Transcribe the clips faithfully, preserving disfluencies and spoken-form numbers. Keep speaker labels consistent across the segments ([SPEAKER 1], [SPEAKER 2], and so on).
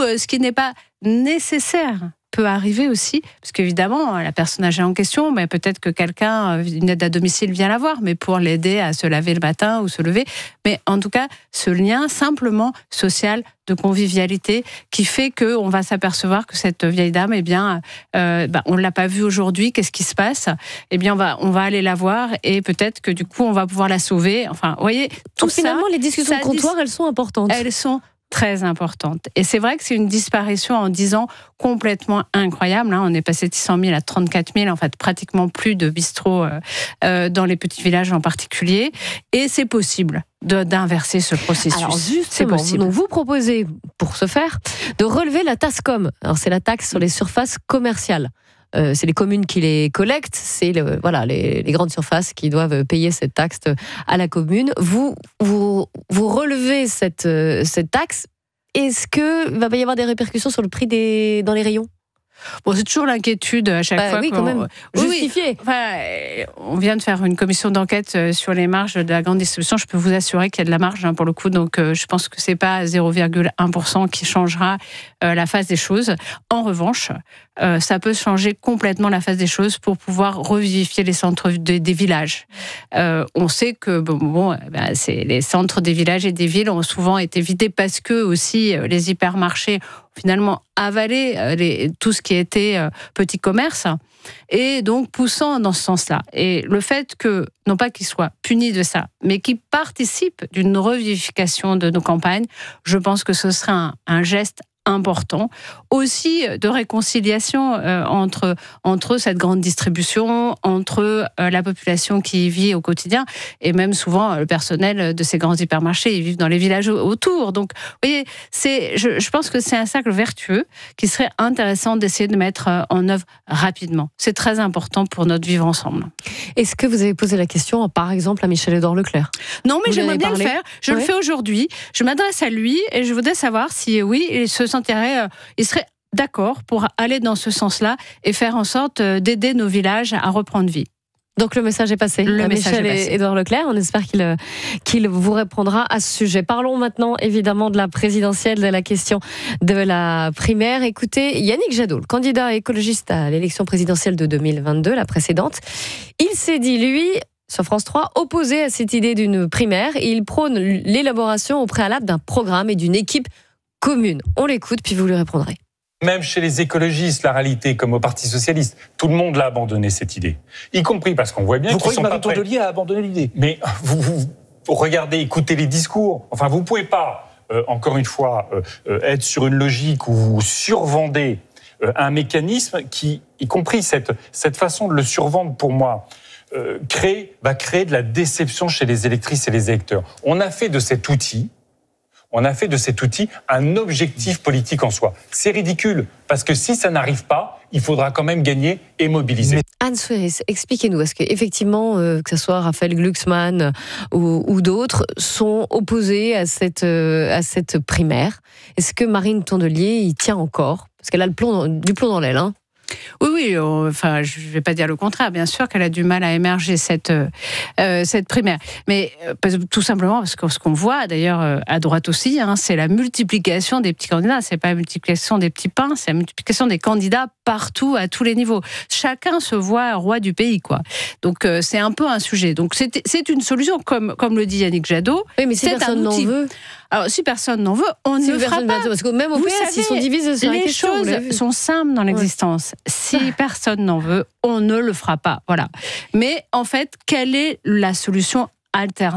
[SPEAKER 1] euh, ce qui n'est pas nécessaire peut arriver aussi, parce qu'évidemment, la personne âgée en question, mais peut-être que quelqu'un, une aide à domicile vient la voir, mais pour l'aider à se laver le matin ou se lever. Mais en tout cas, ce lien simplement social, de convivialité, qui fait qu'on va s'apercevoir que cette vieille dame, eh bien, euh, bah, on ne l'a pas vue aujourd'hui, qu'est-ce qui se passe ? Eh bien, on va, on va aller la voir et peut-être que du coup, on va pouvoir la sauver. Enfin, vous voyez, tout
[SPEAKER 2] Donc,
[SPEAKER 1] ça...
[SPEAKER 2] finalement, les discussions de comptoir, elles sont importantes.
[SPEAKER 1] Elles sont très importante. Et c'est vrai que c'est une disparition en dix ans complètement incroyable. On est passé de six cent mille à trente-quatre mille, en fait, pratiquement plus de bistrots euh, dans les petits villages en particulier. Et c'est possible de, d'inverser ce processus.
[SPEAKER 2] Alors justement, donc vous proposez, pour ce faire, de relever la TASCOM. Alors c'est la taxe sur les surfaces commerciales. Euh, c'est les communes qui les collectent, c'est le, voilà, les, les grandes surfaces qui doivent payer cette taxe à la commune. Vous, vous, vous relevez cette, cette taxe. Est-ce qu'il va y avoir des répercussions sur le prix des, dans les rayons ?
[SPEAKER 1] Bon, c'est toujours l'inquiétude à chaque
[SPEAKER 2] bah,
[SPEAKER 1] fois.
[SPEAKER 2] Oui, quand même. Justifié.
[SPEAKER 1] Oui, enfin, on vient de faire une commission d'enquête sur les marges de la grande distribution. Je peux vous assurer qu'il y a de la marge hein, pour le coup. Donc, euh, je pense que c'est pas zéro virgule un pour cent qui changera euh, la face des choses. En revanche, euh, ça peut changer complètement la face des choses pour pouvoir revivifier les centres de, des villages. Euh, on sait que bon, bon ben, c'est, les centres des villages et des villes ont souvent été vidés parce que aussi les hypermarchés finalement avaler les, tout ce qui était euh, petit commerce et donc poussant dans ce sens-là. Et le fait que, non pas qu'ils soient punis de ça, mais qu'ils participent d'une revivification de nos campagnes, je pense que ce serait un, un geste important, aussi de réconciliation euh, entre, entre cette grande distribution, entre euh, la population qui y vit au quotidien, et même souvent le personnel de ces grands hypermarchés, ils vivent dans les villages autour. Donc, vous voyez, c'est, je, je pense que c'est un cercle vertueux qui serait intéressant d'essayer de mettre en œuvre rapidement. C'est très important pour notre vivre ensemble.
[SPEAKER 2] Est-ce que vous avez posé la question, par exemple, à Michel-Édouard Leclerc ?
[SPEAKER 1] Non, mais
[SPEAKER 2] vous
[SPEAKER 1] j'aimerais bien
[SPEAKER 2] parlé
[SPEAKER 1] le faire. Je ouais. le fais aujourd'hui. Je m'adresse à lui et je voudrais savoir si, oui, il se sentirait, euh, il serait d'accord pour aller dans ce sens-là et faire en sorte d'aider nos villages à reprendre vie.
[SPEAKER 2] Donc le message est passé.
[SPEAKER 1] Le message
[SPEAKER 2] Michel
[SPEAKER 1] est passé.
[SPEAKER 2] Édouard Leclerc, on espère qu'il, qu'il vous répondra à ce sujet. Parlons maintenant évidemment de la présidentielle, de la question de la primaire. Écoutez, Yannick Jadot, le candidat écologiste à l'élection présidentielle de deux mille vingt-deux, la précédente, il s'est dit, lui, sur France trois, opposé à cette idée d'une primaire. Il prône l'élaboration au préalable d'un programme et d'une équipe commune. On l'écoute, puis vous lui répondrez.
[SPEAKER 3] Même chez les écologistes, la réalité, comme au Parti socialiste, tout le monde l'a abandonné cette idée. Y compris parce qu'on voit bien
[SPEAKER 4] vous
[SPEAKER 3] qu'ils sont pas prêts.
[SPEAKER 4] Vous croyez que Marie Tondelier a abandonné l'idée ?
[SPEAKER 3] Mais vous, vous, vous regardez, écoutez les discours. Enfin, vous pouvez pas, euh, encore une fois, euh, être sur une logique où vous survendez euh, un mécanisme qui, y compris cette, cette façon de le survendre pour moi, euh, crée, va créer de la déception chez les électrices et les électeurs. On a fait de cet outil On a fait de cet outil un objectif politique en soi. C'est ridicule, parce que si ça n'arrive pas, il faudra quand même gagner et mobiliser.
[SPEAKER 2] Anne Souiris, expliquez-nous, est-ce qu'effectivement, euh, que ce soit Raphaël Glucksmann ou, ou d'autres, sont opposés à cette, euh, à cette primaire ? Est-ce que Marine Tondelier y tient encore ? Parce qu'elle a le plomb dans, du plomb dans l'aile, hein ?
[SPEAKER 1] Oui, oui, enfin, je ne vais pas dire le contraire. Bien sûr qu'elle a du mal à émerger cette, euh, cette primaire. Mais euh, tout simplement parce que ce qu'on voit, d'ailleurs, euh, à droite aussi, hein, c'est la multiplication des petits candidats. Ce n'est pas la multiplication des petits pains, c'est la multiplication des candidats partout, à tous les niveaux. Chacun se voit roi du pays, quoi. Donc, euh, c'est un peu un sujet. Donc, c'est, c'est une solution, comme, comme le dit Yannick Jadot.
[SPEAKER 2] Oui, mais si
[SPEAKER 1] c'est
[SPEAKER 2] personne
[SPEAKER 1] un outil.
[SPEAKER 2] n'en veut...
[SPEAKER 1] Alors, si personne n'en veut, on
[SPEAKER 2] si
[SPEAKER 1] ne le fera pas.
[SPEAKER 2] Parce que même au P S, ils sont divisés sur la question.
[SPEAKER 1] Les choses sont simples dans l'existence. Ouais. Si personne n'en veut, on ne le fera pas. Voilà. Mais en fait, quelle est la solution alternative ?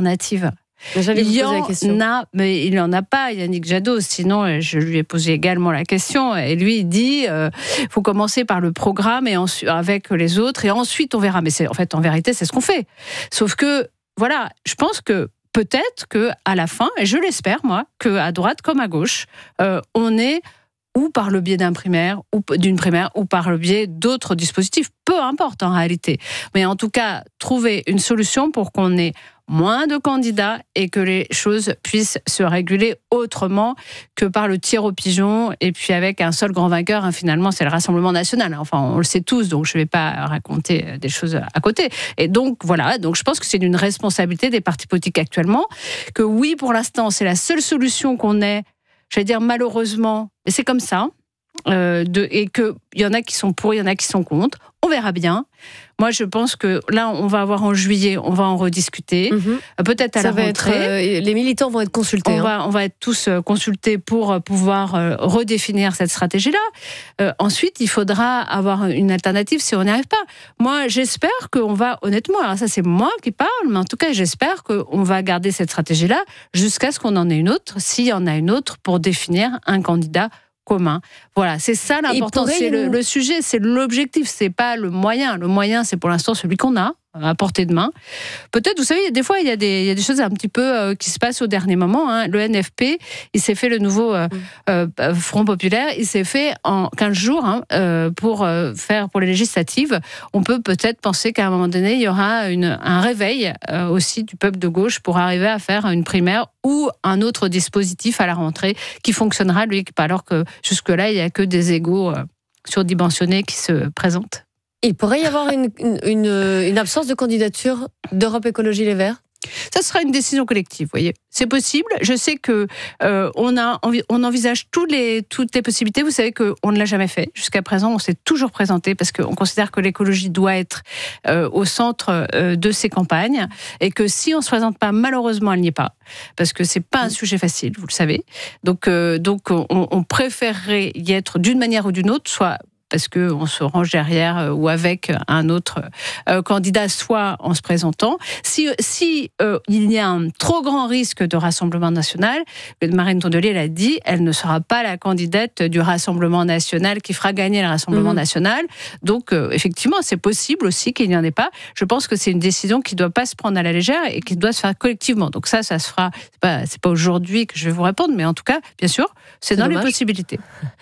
[SPEAKER 2] J'allais vous
[SPEAKER 1] il y
[SPEAKER 2] poser la question.
[SPEAKER 1] en a, mais il n'en a pas, Yannick Jadot. Sinon, je lui ai posé également la question. Et lui, il dit, il euh, faut commencer par le programme et ensuite avec les autres, et ensuite on verra. Mais c'est, en fait, en vérité, c'est ce qu'on fait. Sauf que, voilà, je pense que peut-être qu'à la fin, et je l'espère, moi, qu'à droite comme à gauche, euh, on est ou par le biais d'un primaire, ou d'une primaire, ou par le biais d'autres dispositifs, peu importe en réalité. Mais en tout cas, trouver une solution pour qu'on ait moins de candidats et que les choses puissent se réguler autrement que par le tir au pigeon et puis avec un seul grand vainqueur, hein, finalement, c'est le Rassemblement national. Enfin, on le sait tous, donc je ne vais pas raconter des choses à côté. Et donc, voilà, donc je pense que c'est une responsabilité des partis politiques actuellement, que oui, pour l'instant, c'est la seule solution qu'on ait j'allais dire malheureusement, mais c'est comme ça, euh, de, et qu'il y en a qui sont pour, il y en a qui sont contre. On verra bien. Moi, je pense que là, on va avoir en juillet, on va en rediscuter. Mmh. Peut-être à
[SPEAKER 2] Ça
[SPEAKER 1] la
[SPEAKER 2] va
[SPEAKER 1] rentrée.
[SPEAKER 2] Être, euh, les militants vont être consultés.
[SPEAKER 1] On,
[SPEAKER 2] hein.
[SPEAKER 1] va, on va être tous consultés pour pouvoir euh, redéfinir cette stratégie-là. Euh, ensuite, il faudra avoir une alternative si on n'y arrive pas. Moi, j'espère qu'on va, honnêtement, alors ça c'est moi qui parle, mais en tout cas, j'espère qu'on va garder cette stratégie-là jusqu'à ce qu'on en ait une autre, s'il y en a une autre, pour définir un candidat commun. Voilà, c'est ça l'important. C'est le, le sujet, c'est l'objectif, c'est pas le moyen. Le moyen, c'est pour l'instant celui qu'on a à portée de main. Peut-être, vous savez, des fois, il y a des, il y a des choses un petit peu euh, qui se passent au dernier moment. Hein. Le N F P, il s'est fait le nouveau euh, euh, Front Populaire, il s'est fait en quinze jours hein, euh, pour euh, faire pour les législatives. On peut peut-être penser qu'à un moment donné, il y aura une, un réveil euh, aussi du peuple de gauche pour arriver à faire une primaire ou un autre dispositif à la rentrée qui fonctionnera, lui, alors que jusque-là, il n'y a que des égos euh, surdimensionnés qui se présentent.
[SPEAKER 2] Il pourrait y avoir une, une, une absence de candidature d'Europe Écologie Les Verts ?
[SPEAKER 1] Ça sera une décision collective, vous voyez. C'est possible. Je sais que euh, on a, on envisage tous les, toutes les possibilités. Vous savez qu'on ne l'a jamais fait jusqu'à présent. On s'est toujours présenté parce qu'on considère que l'écologie doit être euh, au centre euh, de ces campagnes et que si on se présente pas, malheureusement, elle n'y est pas parce que c'est pas un sujet facile, vous le savez. Donc, euh, donc, on, on préférerait y être d'une manière ou d'une autre, soit parce qu'on se range derrière euh, ou avec un autre euh, candidat, soit en se présentant. Si, si euh, il y a un trop grand risque de Rassemblement national, Marine Tondelier l'a dit, elle ne sera pas la candidate du Rassemblement national qui fera gagner le Rassemblement mmh. national. Donc, euh, effectivement, c'est possible aussi qu'il n'y en ait pas. Je pense que c'est une décision qui ne doit pas se prendre à la légère et qui doit se faire collectivement. Donc ça, ça se fera, c'est pas, c'est pas aujourd'hui que je vais vous répondre, mais en tout cas, bien sûr, c'est, c'est dans dommage. Les possibilités.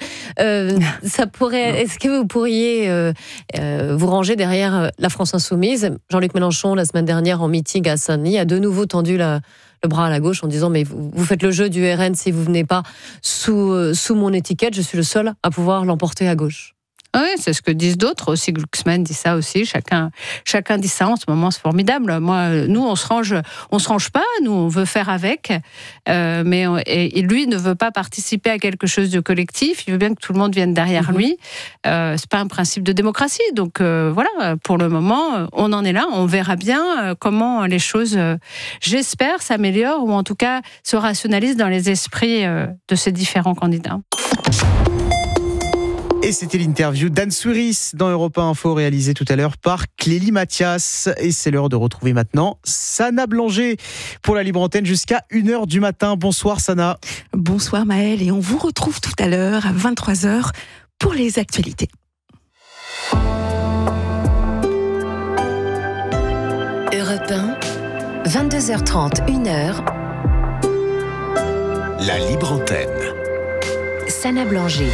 [SPEAKER 2] Euh, ça pourrait... Est-ce que vous pourriez euh, euh, vous ranger derrière la France Insoumise ? Jean-Luc Mélenchon, la semaine dernière, en meeting à Saint-Denis, a de nouveau tendu la, le bras à la gauche en disant « Mais vous, vous faites le jeu du R N si vous ne venez pas sous, euh, sous mon étiquette, je suis le seul à pouvoir l'emporter à gauche. »
[SPEAKER 1] Oui, c'est ce que disent d'autres aussi. Glucksmann dit ça aussi. Chacun, chacun dit ça en ce moment. C'est formidable. Moi, nous, on se range, on se range pas. Nous, on veut faire avec. Euh, mais on, et, et lui ne veut pas participer à quelque chose de collectif. Il veut bien que tout le monde vienne derrière mmh. lui. Euh, c'est pas un principe de démocratie. Donc euh, voilà. Pour le moment, on en est là. On verra bien comment les choses, euh, j'espère, s'améliorent ou en tout cas se rationalisent dans les esprits euh, de ces différents candidats.
[SPEAKER 4] Et c'était l'interview d'Anne Souris dans Europe un Info, réalisée tout à l'heure par Clélie Mathias. Et c'est l'heure de retrouver maintenant Sana Blanger pour la Libre Antenne jusqu'à une heure du matin. Bonsoir Sana.
[SPEAKER 5] Bonsoir Maëlle, et on vous retrouve tout à l'heure à vingt-trois heures pour les actualités.
[SPEAKER 6] Europe un, vingt-deux heures trente, une heure.
[SPEAKER 7] La Libre Antenne.
[SPEAKER 6] Sana Blanger.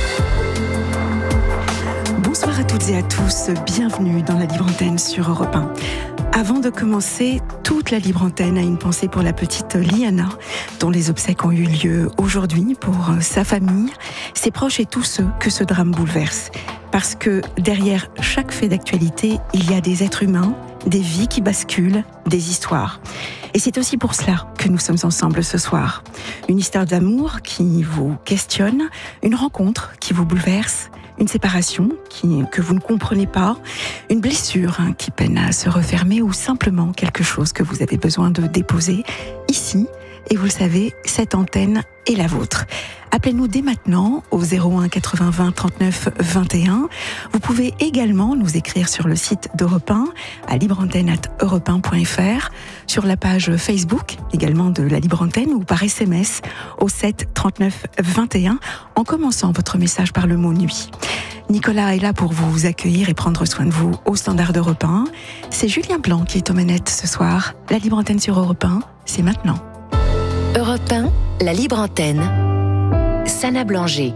[SPEAKER 5] Bonsoir à toutes et à tous, bienvenue dans la Libre Antenne sur Europe un. Avant de commencer, toute la Libre Antenne a une pensée pour la petite Liana, dont les obsèques ont eu lieu aujourd'hui, pour sa famille, ses proches et tous ceux que ce drame bouleverse. Parce que derrière chaque fait d'actualité, il y a des êtres humains, des vies qui basculent, des histoires. Et c'est aussi pour cela que nous sommes ensemble ce soir. Une histoire d'amour qui vous questionne, une rencontre qui vous bouleverse, une séparation qui, que vous ne comprenez pas, une blessure hein, qui peine à se refermer ou simplement quelque chose que vous avez besoin de déposer ici. Et vous le savez, cette antenne est la vôtre. Appelez-nous dès maintenant au zéro un quatre-vingts vingt trente-neuf vingt et un. Vous pouvez également nous écrire sur le site d'Europe un à libreantenne arobase europe un point f r, sur la page Facebook également de la Libre Antenne ou par S M S au sept trente-neuf vingt et un en commençant votre message par le mot nuit. Nicolas est là pour vous accueillir et prendre soin de vous au standard d'Europe un. C'est Julien Blanc qui est aux manettes ce soir. La Libre Antenne sur Europe un, c'est maintenant.
[SPEAKER 6] Europe un, la Libre Antenne. Sana Blanger.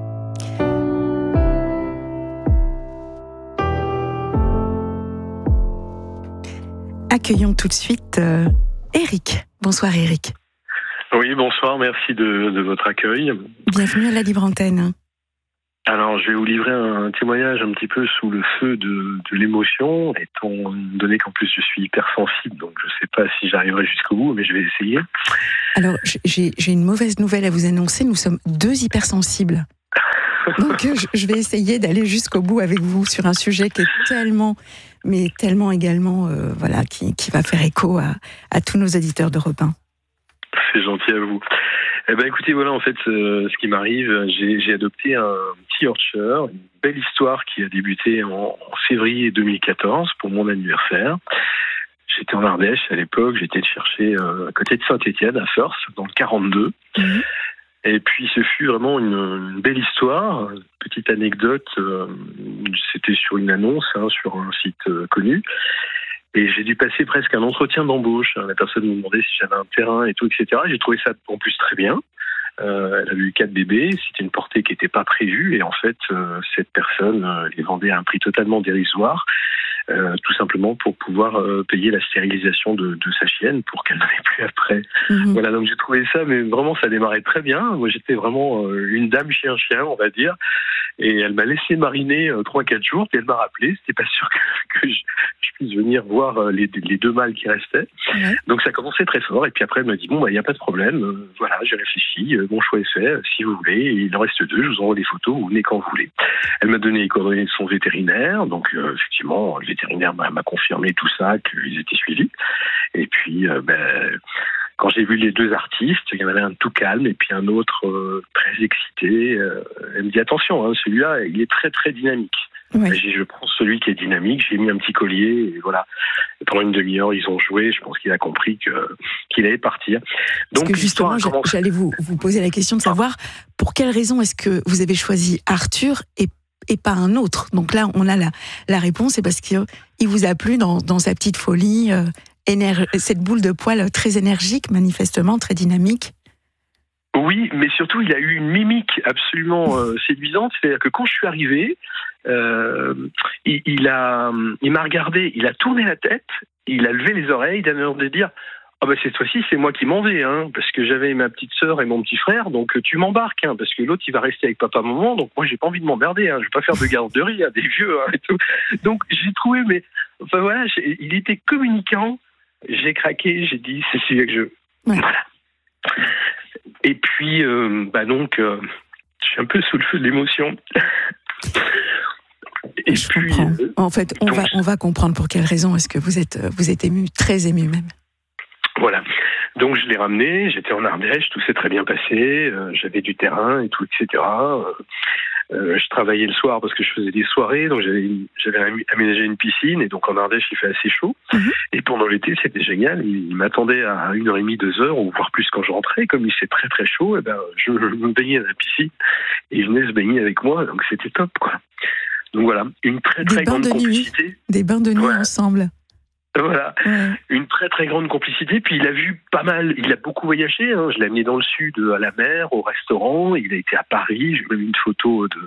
[SPEAKER 5] Accueillons tout de suite euh, Eric. Bonsoir Eric.
[SPEAKER 8] Oui, bonsoir, merci de, de votre accueil.
[SPEAKER 5] Bienvenue à la Libre Antenne.
[SPEAKER 7] Alors, je vais vous livrer un témoignage un petit peu sous le feu de, de l'émotion, étant donné qu'en plus je suis hypersensible, donc je ne sais pas si j'arriverai jusqu'au bout, mais je vais essayer.
[SPEAKER 5] Alors, j'ai, j'ai une mauvaise nouvelle à vous annoncer, nous sommes deux hypersensibles. Donc, je, je vais essayer d'aller jusqu'au bout avec vous sur un sujet qui est tellement, mais tellement également, euh, voilà, qui, qui va faire écho à, à tous nos auditeurs d'Europe un.
[SPEAKER 7] C'est gentil à vous. Eh ben, écoutez, voilà, en fait, euh, ce qui m'arrive, j'ai, j'ai adopté un petit Yorkshire, une belle histoire qui a débuté en, en février deux mille quatorze pour mon anniversaire. J'étais en Ardèche à l'époque, j'étais de chercher euh, à côté de Saint-Étienne, à Firth, dans le quarante-deux. Mmh. Et puis, ce fut vraiment une, une belle histoire. Petite anecdote, euh, c'était sur une annonce, hein, sur un site euh, connu. Et j'ai dû passer presque un entretien d'embauche. La personne me demandait si j'avais un terrain et tout, et cetera. J'ai trouvé ça en plus très bien. Euh, elle avait eu quatre bébés. C'était une portée qui n'était pas prévue. Et en fait, euh, cette personne euh, les vendait à un prix totalement dérisoire. Euh, tout simplement pour pouvoir euh, payer la stérilisation de, de sa chienne pour qu'elle n'en ait plus après. Mmh. Voilà, donc j'ai trouvé ça, mais vraiment ça démarrait très bien. Moi j'étais vraiment euh, une dame chien-chien, on va dire, et elle m'a laissé mariner euh, trois quatre jours, puis elle m'a rappelé, c'était pas sûr que, que je, je puisse venir voir euh, les, les deux mâles qui restaient. Mmh. Donc ça commençait très fort, et puis après elle m'a dit, bon, il bah, n'y a pas de problème, euh, voilà, j'ai réfléchi, euh, mon choix est fait, si vous voulez, il en reste deux, je vous envoie des photos, vous venez quand vous voulez. Elle m'a donné les coordonnées de son vétérinaire, donc euh, effectivement, le vétérinaire m'a, m'a confirmé tout ça, qu'ils étaient suivis. Et puis, euh, ben, quand j'ai vu les deux artistes, il y en avait un tout calme et puis un autre euh, très excité. Euh, elle me dit, attention, hein, celui-là, il est très très dynamique. Ouais. Ben, je prends celui qui est dynamique, j'ai mis un petit collier, et voilà. Et pendant une demi-heure, ils ont joué, je pense qu'il a compris que, qu'il allait partir.
[SPEAKER 5] Donc, Parce que justement, commencé... j'allais vous, vous poser la question de savoir, pour quelle raison est-ce que vous avez choisi Arthur et et pas un autre. Donc là, on a la, la réponse, c'est parce qu'il vous a plu dans, dans sa petite folie, euh, éner- cette boule de poil très énergique, manifestement, très dynamique.
[SPEAKER 7] Oui, mais surtout, il a eu une mimique absolument euh, séduisante. C'est-à-dire que quand je suis arrivé, euh, il, il, a, il m'a regardé, il a tourné la tête, il a levé les oreilles, il a l'air de dire... Ah bah cette fois-ci, c'est moi qui m'en vais, hein, parce que j'avais ma petite sœur et mon petit frère, donc tu m'embarques, hein, parce que l'autre, il va rester avec papa-maman, donc moi, j'ai pas envie de m'emmerder, hein, je vais pas faire de garderie à des vieux, hein, et tout. Donc, j'ai trouvé, mais, enfin voilà, il était communicant, j'ai craqué, j'ai dit, c'est celui que je veux. Ouais. Voilà. Et puis, euh, bah donc, euh, je suis un peu sous le feu de l'émotion.
[SPEAKER 5] Et je puis, comprends. Euh, en fait, on, donc, va, on va comprendre pour quelle raison est-ce que vous êtes, vous êtes ému, très ému même.
[SPEAKER 7] Voilà. Donc je l'ai ramené, j'étais en Ardèche, tout s'est très bien passé, euh, j'avais du terrain et tout, et cetera. Euh, euh, je travaillais le soir parce que je faisais des soirées, donc j'avais, j'avais aménagé une piscine, et donc en Ardèche il fait assez chaud. Mm-hmm. Et pendant l'été c'était génial, il, il m'attendait à une heure et demie, deux heures, ou voire plus quand je rentrais, comme il fait très très chaud, et ben je me baignais dans la piscine, et il venait se baigner avec moi, donc c'était top, quoi. Donc voilà, une très très grande complicité.
[SPEAKER 5] Nuit. Des bains de nuit ouais. ensemble.
[SPEAKER 7] Voilà, ouais. Une très très grande complicité. Puis il a vu pas mal, il a beaucoup voyagé. Hein. Je l'ai amené dans le sud, à la mer, au restaurant. Il a été à Paris. J'ai même une photo de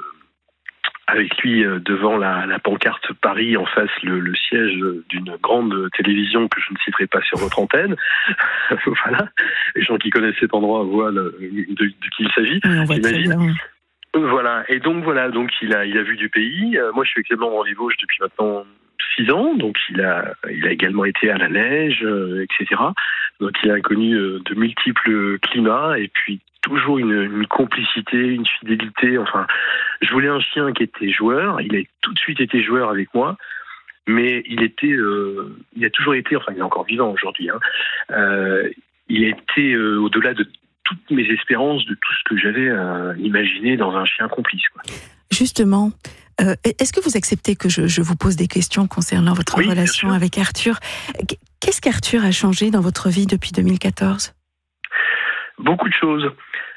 [SPEAKER 7] avec lui devant la, la pancarte Paris, en face le, le siège d'une grande télévision que je ne citerai pas sur votre antenne. Voilà, les gens qui connaissent cet endroit voient le, de, de qui il s'agit.
[SPEAKER 5] Oui, j'imagine.
[SPEAKER 7] Voilà. Et donc voilà, donc il a il a vu du pays. Euh, moi, je suis actuellement en Vosges depuis maintenant six ans, donc il a, il a également été à la neige, euh, et cetera. Donc il a connu euh, de multiples climats, et puis toujours une, une complicité, une fidélité. Enfin, je voulais un chien qui était joueur, il a tout de suite été joueur avec moi, mais il était, euh, il a toujours été, enfin il est encore vivant aujourd'hui, hein, euh, il a été euh, au-delà de toutes mes espérances, de tout ce que j'avais euh, imaginé dans un chien complice, quoi.
[SPEAKER 5] Justement, euh, est-ce que vous acceptez que je, je vous pose des questions concernant votre
[SPEAKER 7] oui,
[SPEAKER 5] relation avec Arthur ? Qu'est-ce qu'Arthur a changé dans votre vie depuis deux mille quatorze ?
[SPEAKER 7] Beaucoup de choses.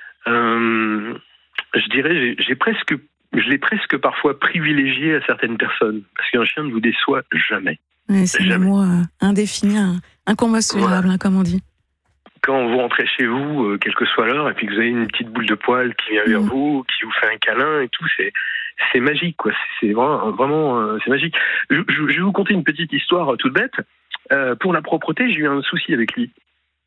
[SPEAKER 7] Euh, je dirais, j'ai, j'ai presque, je l'ai presque parfois privilégié à certaines personnes, parce qu'un chien ne vous déçoit jamais.
[SPEAKER 5] Ouais, c'est un mot euh, indéfini, incommensurable, voilà. hein, comme on dit.
[SPEAKER 7] Quand vous rentrez chez vous, euh, quelle que soit l'heure, et puis que vous avez une petite boule de poil qui vient vers mmh. vous, qui vous fait un câlin et tout, c'est, c'est magique, quoi. C'est, c'est vraiment, vraiment euh, c'est magique. Je, je, je vais vous conter une petite histoire toute bête. Euh, pour la propreté, j'ai eu un souci avec lui.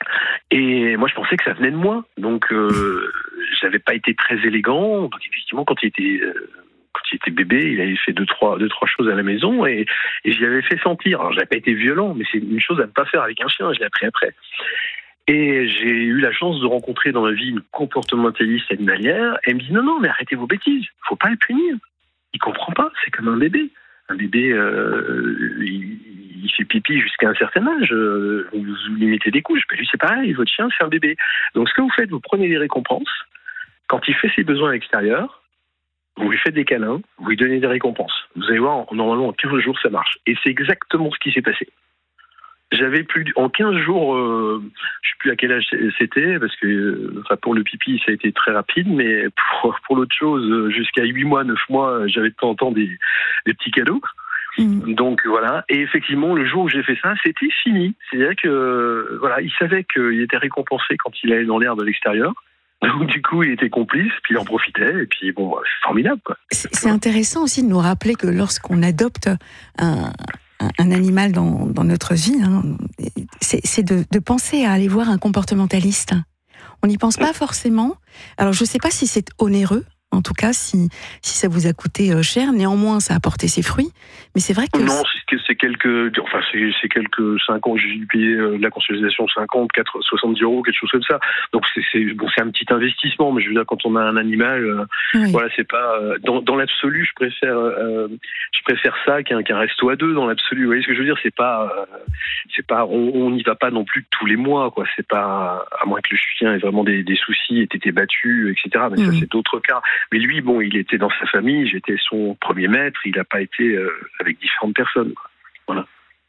[SPEAKER 7] Et moi, je pensais que ça venait de moi. Donc, euh, j'avais pas été très élégant. Donc, effectivement, quand il était, euh, quand il était bébé, il avait fait deux, trois, deux, trois choses à la maison et, et je lui avais fait sentir. Alors, j'avais pas été violent, mais c'est une chose à ne pas faire avec un chien. Je l'ai appris après. Et j'ai eu la chance de rencontrer dans ma vie une comportementaliste animalière. Elle me dit non, non, mais arrêtez vos bêtises. Faut pas le punir. Il comprend pas. C'est comme un bébé. Un bébé, euh, il, il fait pipi jusqu'à un certain âge. Euh, vous, vous lui mettez des couches. Ben lui, c'est pareil. Votre chien, c'est un bébé. Donc, ce que vous faites, vous prenez des récompenses. Quand il fait ses besoins à l'extérieur, vous lui faites des câlins, vous lui donnez des récompenses. Vous allez voir, normalement, en quinze jours, ça marche. Et c'est exactement ce qui s'est passé. J'avais plus en quinze jours, euh, je sais plus à quel âge c'était, parce que euh, enfin, pour le pipi, ça a été très rapide, mais pour, pour l'autre chose, jusqu'à huit mois, neuf mois, j'avais de temps en temps des, des petits cadeaux. Mmh. Donc voilà, et effectivement, le jour où j'ai fait ça, c'était fini. C'est-à-dire que euh, voilà, il savait qu'il était récompensé quand il allait dans l'herbe à l'extérieur. Donc du coup, il était complice, puis il en profitait, et puis bon, c'est formidable, quoi.
[SPEAKER 5] C'est, c'est intéressant aussi de nous rappeler que lorsqu'on adopte un un animal dans, dans notre vie, hein, c'est, c'est de, de penser à aller voir un comportementaliste. On n'y pense pas forcément. Alors, je ne sais pas si c'est onéreux, en tout cas, si, si ça vous a coûté cher. Néanmoins, ça a porté ses fruits. Mais c'est vrai que...
[SPEAKER 7] Non, c'est, c'est quelques... Enfin, c'est, c'est quelques cinquante... J'ai dû payer euh, la consultation cinquante, quatre, soixante-dix euros, quelque chose comme ça. Donc, c'est, c'est, bon, c'est un petit investissement. Mais je veux dire, quand on a un animal, euh, oui. voilà, c'est pas... Euh, dans, dans l'absolu, je préfère... Euh, je préfère ça qu'un, qu'un resto à deux, dans l'absolu. Vous voyez ce que je veux dire? C'est pas... Euh, c'est pas... On n'y va pas non plus tous les mois, quoi. C'est pas... À moins que le chien ait vraiment des, des soucis, ait été battu, et cetera. Mais mmh. ça, c'est d'autres cas. Mais lui, bon, il était dans sa famille, j'étais son premier maître, il n'a pas été euh, avec différentes personnes. Quoi. Voilà.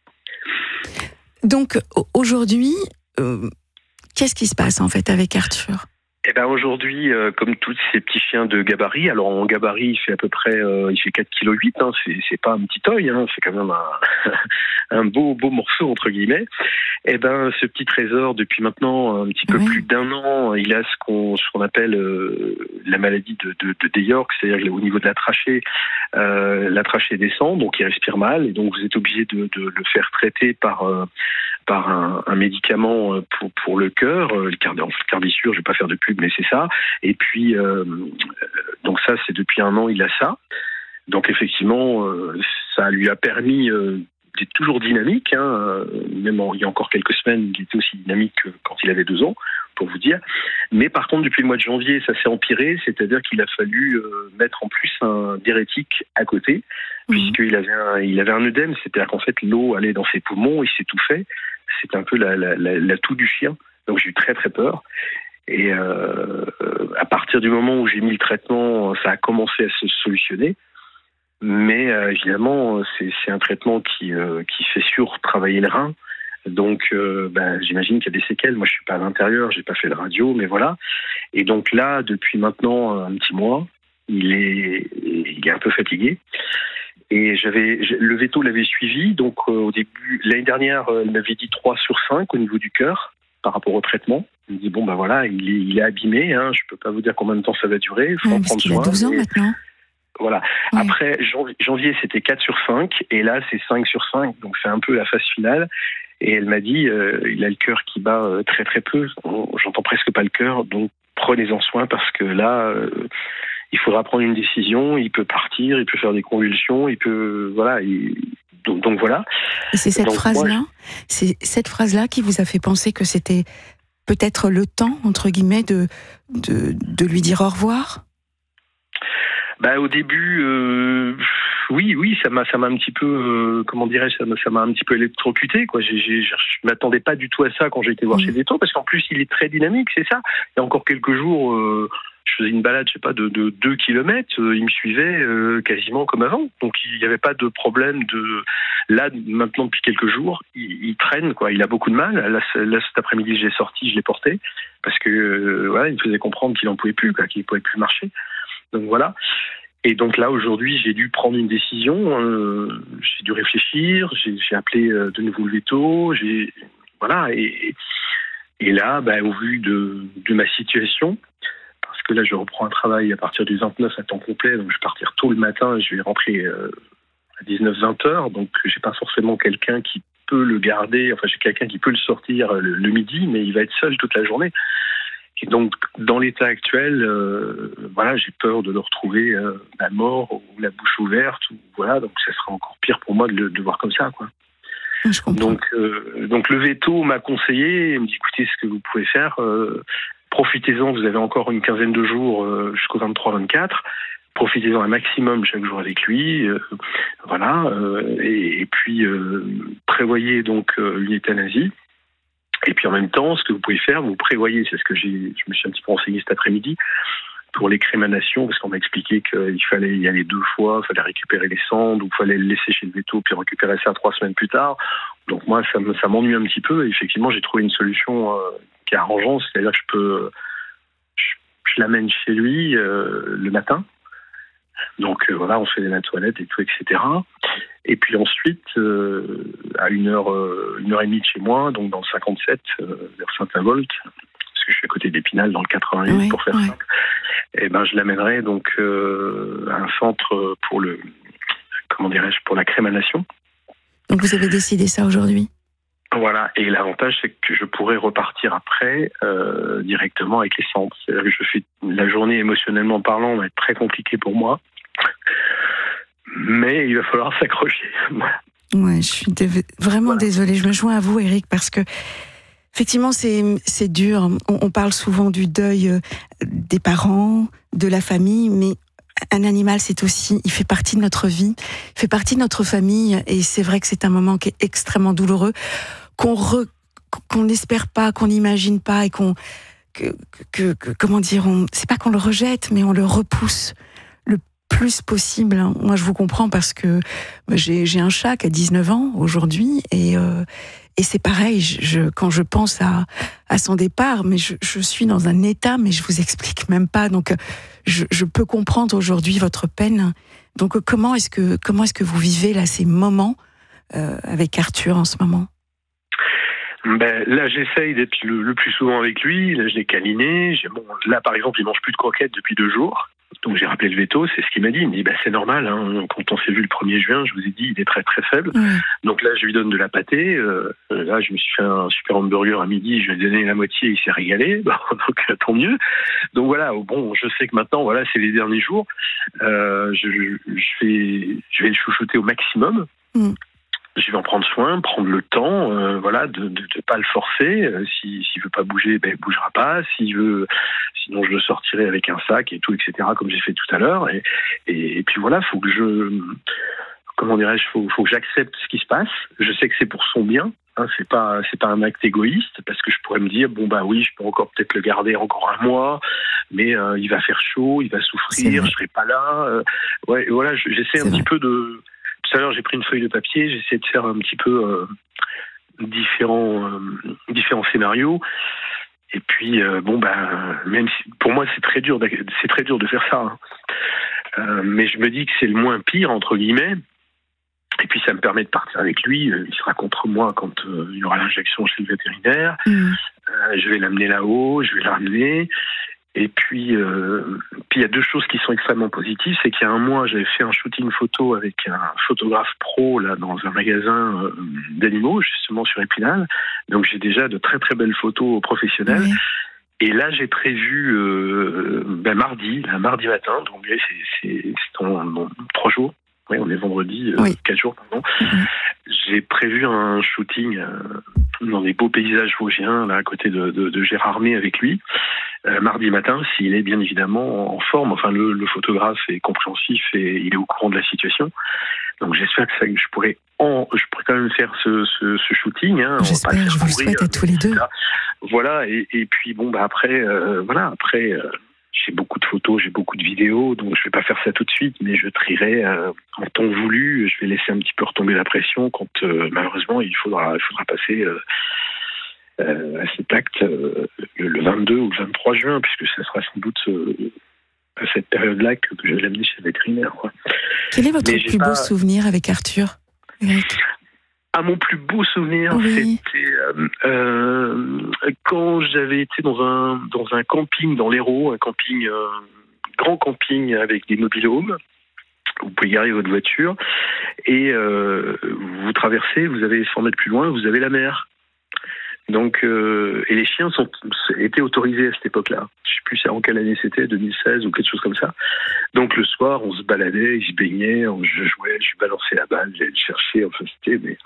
[SPEAKER 5] Donc, aujourd'hui, euh, qu'est-ce qui se passe en fait avec Arthur ?
[SPEAKER 7] Eh ben aujourd'hui, euh, comme tous ces petits chiens de gabarit, alors en gabarit, il fait à peu près, euh, il fait quatre virgule huit kilos, hein, c'est, c'est pas un petit toy, hein, c'est quand même un, un beau, beau morceau entre guillemets. Eh ben, ce petit trésor, depuis maintenant un petit peu oui. plus d'un an, il a ce qu'on, ce qu'on appelle euh, la maladie de, de, de York, c'est-à-dire au niveau de la trachée, euh, la trachée descend, donc il respire mal, et donc vous êtes obligé de, de le faire traiter par euh, par un, un médicament pour pour le cœur, le Cardissure, je vais pas faire de pub, mais c'est ça. Et puis euh, donc ça, c'est depuis un an, il a ça. Donc effectivement, euh, ça lui a permis euh, d'être toujours dynamique. Hein, même en, il y a encore quelques semaines, il était aussi dynamique que quand il avait deux ans, pour vous dire. Mais par contre, depuis le mois de janvier, ça s'est empiré, c'est-à-dire qu'il a fallu euh, mettre en plus un diurétique à côté, mmh. puisqu'il avait un, il avait un œdème, c'est-à-dire qu'en fait l'eau allait dans ses poumons, il s'étouffait. C'était un peu la, la, la, la toux du chien. Donc j'ai eu très très peur. Et euh, à partir du moment où j'ai mis le traitement, ça a commencé à se solutionner. Mais euh, évidemment, c'est, c'est un traitement qui, euh, qui fait sur-travailler le rein. Donc, euh, ben, j'imagine qu'il y a des séquelles. Moi, je suis pas à l'intérieur, j'ai pas fait de radio, mais voilà. Et donc là, depuis maintenant un petit mois, il est, il est un peu fatigué. Et j'avais, le veto l'avait suivi. Donc, euh, au début, l'année dernière, elle m'avait dit trois sur cinq au niveau du cœur par rapport au traitement. Il me dit bon, ben voilà, il est, il est abîmé. Hein, je peux pas vous dire combien de temps ça va durer. Il faut
[SPEAKER 5] ouais,
[SPEAKER 7] en prendre soin.
[SPEAKER 5] Il a douze ans et... maintenant.
[SPEAKER 7] Voilà. Ouais. Après, janvier, c'était quatre sur cinq, et là, c'est cinq sur cinq, donc c'est un peu la phase finale. Et elle m'a dit, euh, il a le cœur qui bat euh, très très peu, j'entends presque pas le cœur, donc prenez-en soin, parce que là, euh, il faudra prendre une décision, il peut partir, il peut faire des convulsions, il peut... Voilà, il, donc, donc voilà.
[SPEAKER 5] Et c'est cette
[SPEAKER 7] donc,
[SPEAKER 5] phrase-là,
[SPEAKER 7] moi,
[SPEAKER 5] c'est cette phrase-là qui vous a fait penser que c'était peut-être le temps, entre guillemets, de, de, de lui dire au revoir ?
[SPEAKER 7] Bah au début, euh, oui, oui, ça m'a, ça m'a un petit peu, euh, comment dirais-je, ça m'a, ça m'a un petit peu électrocuté, quoi. J'ai, j'ai, je m'attendais pas du tout à ça quand j'ai été voir mmh. chez Veto, parce qu'en plus il est très dynamique, c'est ça. Il y a encore quelques jours, euh, je faisais une balade, je sais pas, de, de deux kilomètres, euh, il me suivait euh, quasiment comme avant, donc il n'y avait pas de problème de. Là, maintenant depuis quelques jours, il, il traîne, quoi. Il a beaucoup de mal. Là, là cet après-midi, je l'ai sorti, je l'ai porté, parce que euh, voilà, il me faisait comprendre qu'il en pouvait plus, quoi, qu'il pouvait plus marcher. Donc voilà. Et donc là, aujourd'hui, j'ai dû prendre une décision. Euh, j'ai dû réfléchir. J'ai, j'ai appelé euh, de nouveau le veto. J'ai voilà. Et, et là, bah, au vu de, de ma situation, parce que là, je reprends un travail à partir du vingt-neuf à temps complet. Donc je vais partir tôt le matin et je vais rentrer euh, à dix-neuf vingt heures. Donc j'ai pas forcément quelqu'un qui peux le garder, enfin j'ai quelqu'un qui peut le sortir le, le midi, mais il va être seul toute la journée. Et donc, dans l'état actuel, euh, voilà, j'ai peur de le retrouver euh, à mort ou la bouche ouverte. Ou, voilà, donc ça sera encore pire pour moi de le de voir comme ça, quoi.
[SPEAKER 5] Je comprends.
[SPEAKER 7] Donc, euh, donc le veto m'a conseillé, il me dit écoutez, ce que vous pouvez faire, euh, profitez-en, vous avez encore une quinzaine de jours euh, jusqu'au vingt-trois vingt-quatre, profitez-en un maximum chaque jour avec lui, euh, voilà, euh, et, et puis euh, prévoyez donc euh, une euthanasie. Et puis en même temps, ce que vous pouvez faire, vous prévoyez, c'est ce que j'ai, je me suis un petit peu renseigné cet après-midi, pour les crémanations, parce qu'on m'a expliqué qu'il fallait y aller deux fois, il fallait récupérer les cendres, ou il fallait le laisser chez le véto, puis récupérer ça trois semaines plus tard. Donc moi, ça, me, ça m'ennuie un petit peu, et effectivement, j'ai trouvé une solution euh, qui est arrangeante, c'est-à-dire que je peux, je, je l'amène chez lui euh, le matin. Donc euh, voilà, on fait la toilette et tout, et cetera. Et puis ensuite, euh, à une heure, euh, une heure et demie de chez moi, donc dans le cinquante-sept, euh, vers Saint-Avold, parce que je suis à côté d'Épinal, dans le quatre-vingt-huit, oui, pour faire oui. simple, et ben je l'amènerai donc euh, à un centre pour le, comment dirais-je, pour la crémation.
[SPEAKER 5] Donc vous avez décidé ça aujourd'hui ?
[SPEAKER 7] Voilà, et l'avantage c'est que je pourrais repartir après euh, directement avec les cendres. C'est-à-dire que je fais la journée émotionnellement parlant va être très compliquée pour moi, mais il va falloir s'accrocher. Voilà.
[SPEAKER 5] Ouais, je suis dé- vraiment voilà. désolée. Je me joins à vous, Éric, parce que effectivement c'est c'est dur. On, on parle souvent du deuil euh, des parents, de la famille, mais un animal, c'est aussi, il fait partie de notre vie, il fait partie de notre famille, et c'est vrai que c'est un moment qui est extrêmement douloureux, qu'on re, qu'on n'espère pas, qu'on n'imagine pas, et qu'on, que, que, que comment dire, on, c'est pas qu'on le rejette, mais on le repousse le plus possible. Moi, je vous comprends parce que j'ai, j'ai un chat qui a dix-neuf ans aujourd'hui, et euh, et c'est pareil. Je, je, quand je pense à à son départ, mais je, je suis dans un état, mais je vous explique même pas. Donc Je, je peux comprendre aujourd'hui votre peine. Donc, comment est-ce que comment est-ce que vous vivez là ces moments euh, avec Arthur en ce moment ?
[SPEAKER 7] Ben là, j'essaye d'être le, le plus souvent avec lui. Là, je l'ai câliné. J'ai, bon, là, par exemple, il mange plus de croquettes depuis deux jours. Donc, j'ai rappelé le veto. C'est ce qu'il m'a dit. Il me dit, ben, c'est normal. Hein. Quand on s'est vu le premier juin, je vous ai dit, il est très très faible. Mmh. Donc là, je lui donne de la pâtée. Euh, là, je me suis fait un super hamburger à midi. Je lui ai donné la moitié. Il s'est régalé. Bon, donc tant mieux. Donc voilà. Bon, je sais que maintenant, voilà, c'est les derniers jours. Euh, je, je vais, je vais le chouchouter au maximum. Mmh. Je vais en prendre soin, prendre le temps, euh, voilà, de ne pas le forcer. Euh, si, s'il veut pas bouger, ben il bougera pas. S'il veut, sinon je le sortirai avec un sac et tout, et cetera. Comme j'ai fait tout à l'heure. Et, et, et puis voilà, faut que je, comment dirais-je, faut, faut que j'accepte ce qui se passe. Je sais que c'est pour son bien. Hein, c'est pas, c'est pas un acte égoïste, parce que je pourrais me dire, bon bah oui, je peux encore peut-être le garder encore un mois, mais euh, il va faire chaud, il va souffrir, je serai pas là. Euh, ouais, voilà, j'essaie c'est un vrai. petit peu de. Tout à l'heure, j'ai pris une feuille de papier, j'ai essayé de faire un petit peu euh, différents, euh, différents scénarios. Et puis, euh, bon, ben, même si, pour moi, c'est très dur, de, c'est très dur de faire ça. Hein. Euh, mais je me dis que c'est le moins pire, entre guillemets. Et puis, ça me permet de partir avec lui. Il sera contre moi quand euh, il y aura l'injection chez le vétérinaire. Mmh. Euh, je vais l'amener là-haut, je vais le ramener. Et puis, euh, puis il y a deux choses qui sont extrêmement positives. C'est qu'il y a un mois, j'avais fait un shooting photo avec un photographe pro là dans un magasin euh, d'animaux, justement sur Épinal. Donc j'ai déjà de très très belles photos professionnelles. Oui. Et là, j'ai prévu euh, ben, mardi, là, mardi matin. Donc c'est, c'est, c'est dans, dans trois jours. Oui, on est vendredi, euh, oui. quatre jours, pardon. Mm-hmm. J'ai prévu un shooting euh, dans des beaux paysages vosgiens, là, à côté de, de, de Gérardmer avec lui, euh, mardi matin, s'il est bien évidemment en forme. Enfin, le, le photographe est compréhensif et il est au courant de la situation. Donc, j'espère que, ça, que je pourrais en, je pourrais quand même faire ce, ce, ce shooting. Hein.
[SPEAKER 5] J'espère, on va pas je vous le souhaite à tous les deux.
[SPEAKER 7] Voilà, et, et puis, bon, bah, après, euh, voilà, après, euh, j'ai beaucoup de photos, j'ai beaucoup de vidéos, donc je vais pas faire ça tout de suite, mais je trierai euh, en temps voulu. Je vais laisser un petit peu retomber la pression quand euh, malheureusement il faudra, il faudra passer euh, euh, à cet acte euh, le, le vingt-deux ou le vingt-trois juin, puisque ça sera sans doute euh, à cette période-là que, que je vais l'amener chez le vétérinaire. Quoi.
[SPEAKER 5] Quel est votre mais plus beau pas... souvenir avec Arthur, Éric ?
[SPEAKER 7] Ah, mon plus beau souvenir,
[SPEAKER 5] oui.
[SPEAKER 7] c'était euh, euh, quand j'avais été dans un dans un camping dans l'Hérault, un camping, euh, grand camping avec des mobil-homes. Vous pouvez garer votre voiture et euh, vous traversez, vous avez cent mètres plus loin, vous avez la mer. Donc, euh, et les chiens sont, étaient autorisés à cette époque-là. Je ne sais plus en quelle année c'était, deux mille seize ou quelque chose comme ça. Donc le soir, on se baladait, ils se baignaient, on, je jouais, je balançais la balle, j'allais le chercher. Enfin, c'était mais,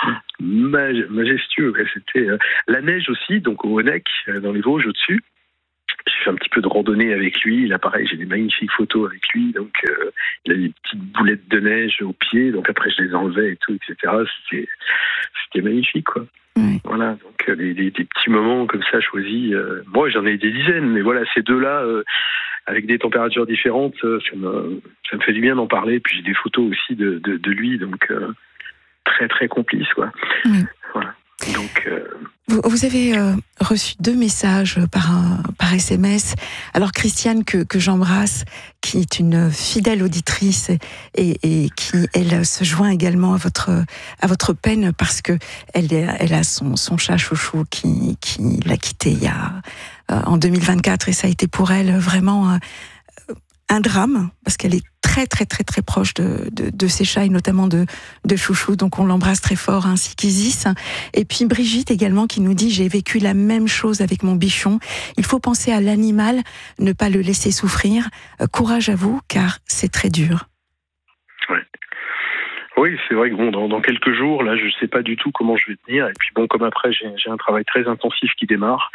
[SPEAKER 7] maj- majestueux. Ouais. C'était euh, la neige aussi, donc au Honeck, dans les Vosges au-dessus. J'ai fait un petit peu de randonnée avec lui. Là, pareil, j'ai des magnifiques photos avec lui. Donc, euh, il a des petites boulettes de neige aux pieds. Donc après, je les enlevais et tout, et cetera. C'était, c'était magnifique, quoi.
[SPEAKER 5] Oui.
[SPEAKER 7] Voilà, donc euh, des, des, des petits moments comme ça choisis. Euh, moi, j'en ai des dizaines, mais voilà, ces deux-là, euh, avec des températures différentes, euh, ça, me, ça me fait du bien d'en parler. Puis j'ai des photos aussi de, de, de lui, donc euh, très très complice, quoi.
[SPEAKER 5] Oui.
[SPEAKER 7] Voilà. Donc, euh...
[SPEAKER 5] vous, vous avez euh, reçu deux messages par, un, par S M S. Alors Christiane, que, que j'embrasse, qui est une fidèle auditrice et, et qui, elle, se joint également à votre, à votre peine parce que elle, elle a son, son chat chouchou qui, qui l'a quitté il y a, euh, en deux mille vingt-quatre et ça a été pour elle vraiment un, un drame parce qu'elle est très très très très proche de, de, de ses chats et notamment de, de Chouchou, donc on l'embrasse très fort, ainsi qu'Isis. Et puis Brigitte également qui nous dit: j'ai vécu la même chose avec mon bichon, il faut penser à l'animal, ne pas le laisser souffrir, euh, courage à vous car c'est très dur.
[SPEAKER 7] Ouais. Oui, c'est vrai que bon, dans, dans quelques jours, là, je ne sais pas du tout comment je vais tenir. Et puis bon, comme après, j'ai, j'ai un travail très intensif qui démarre.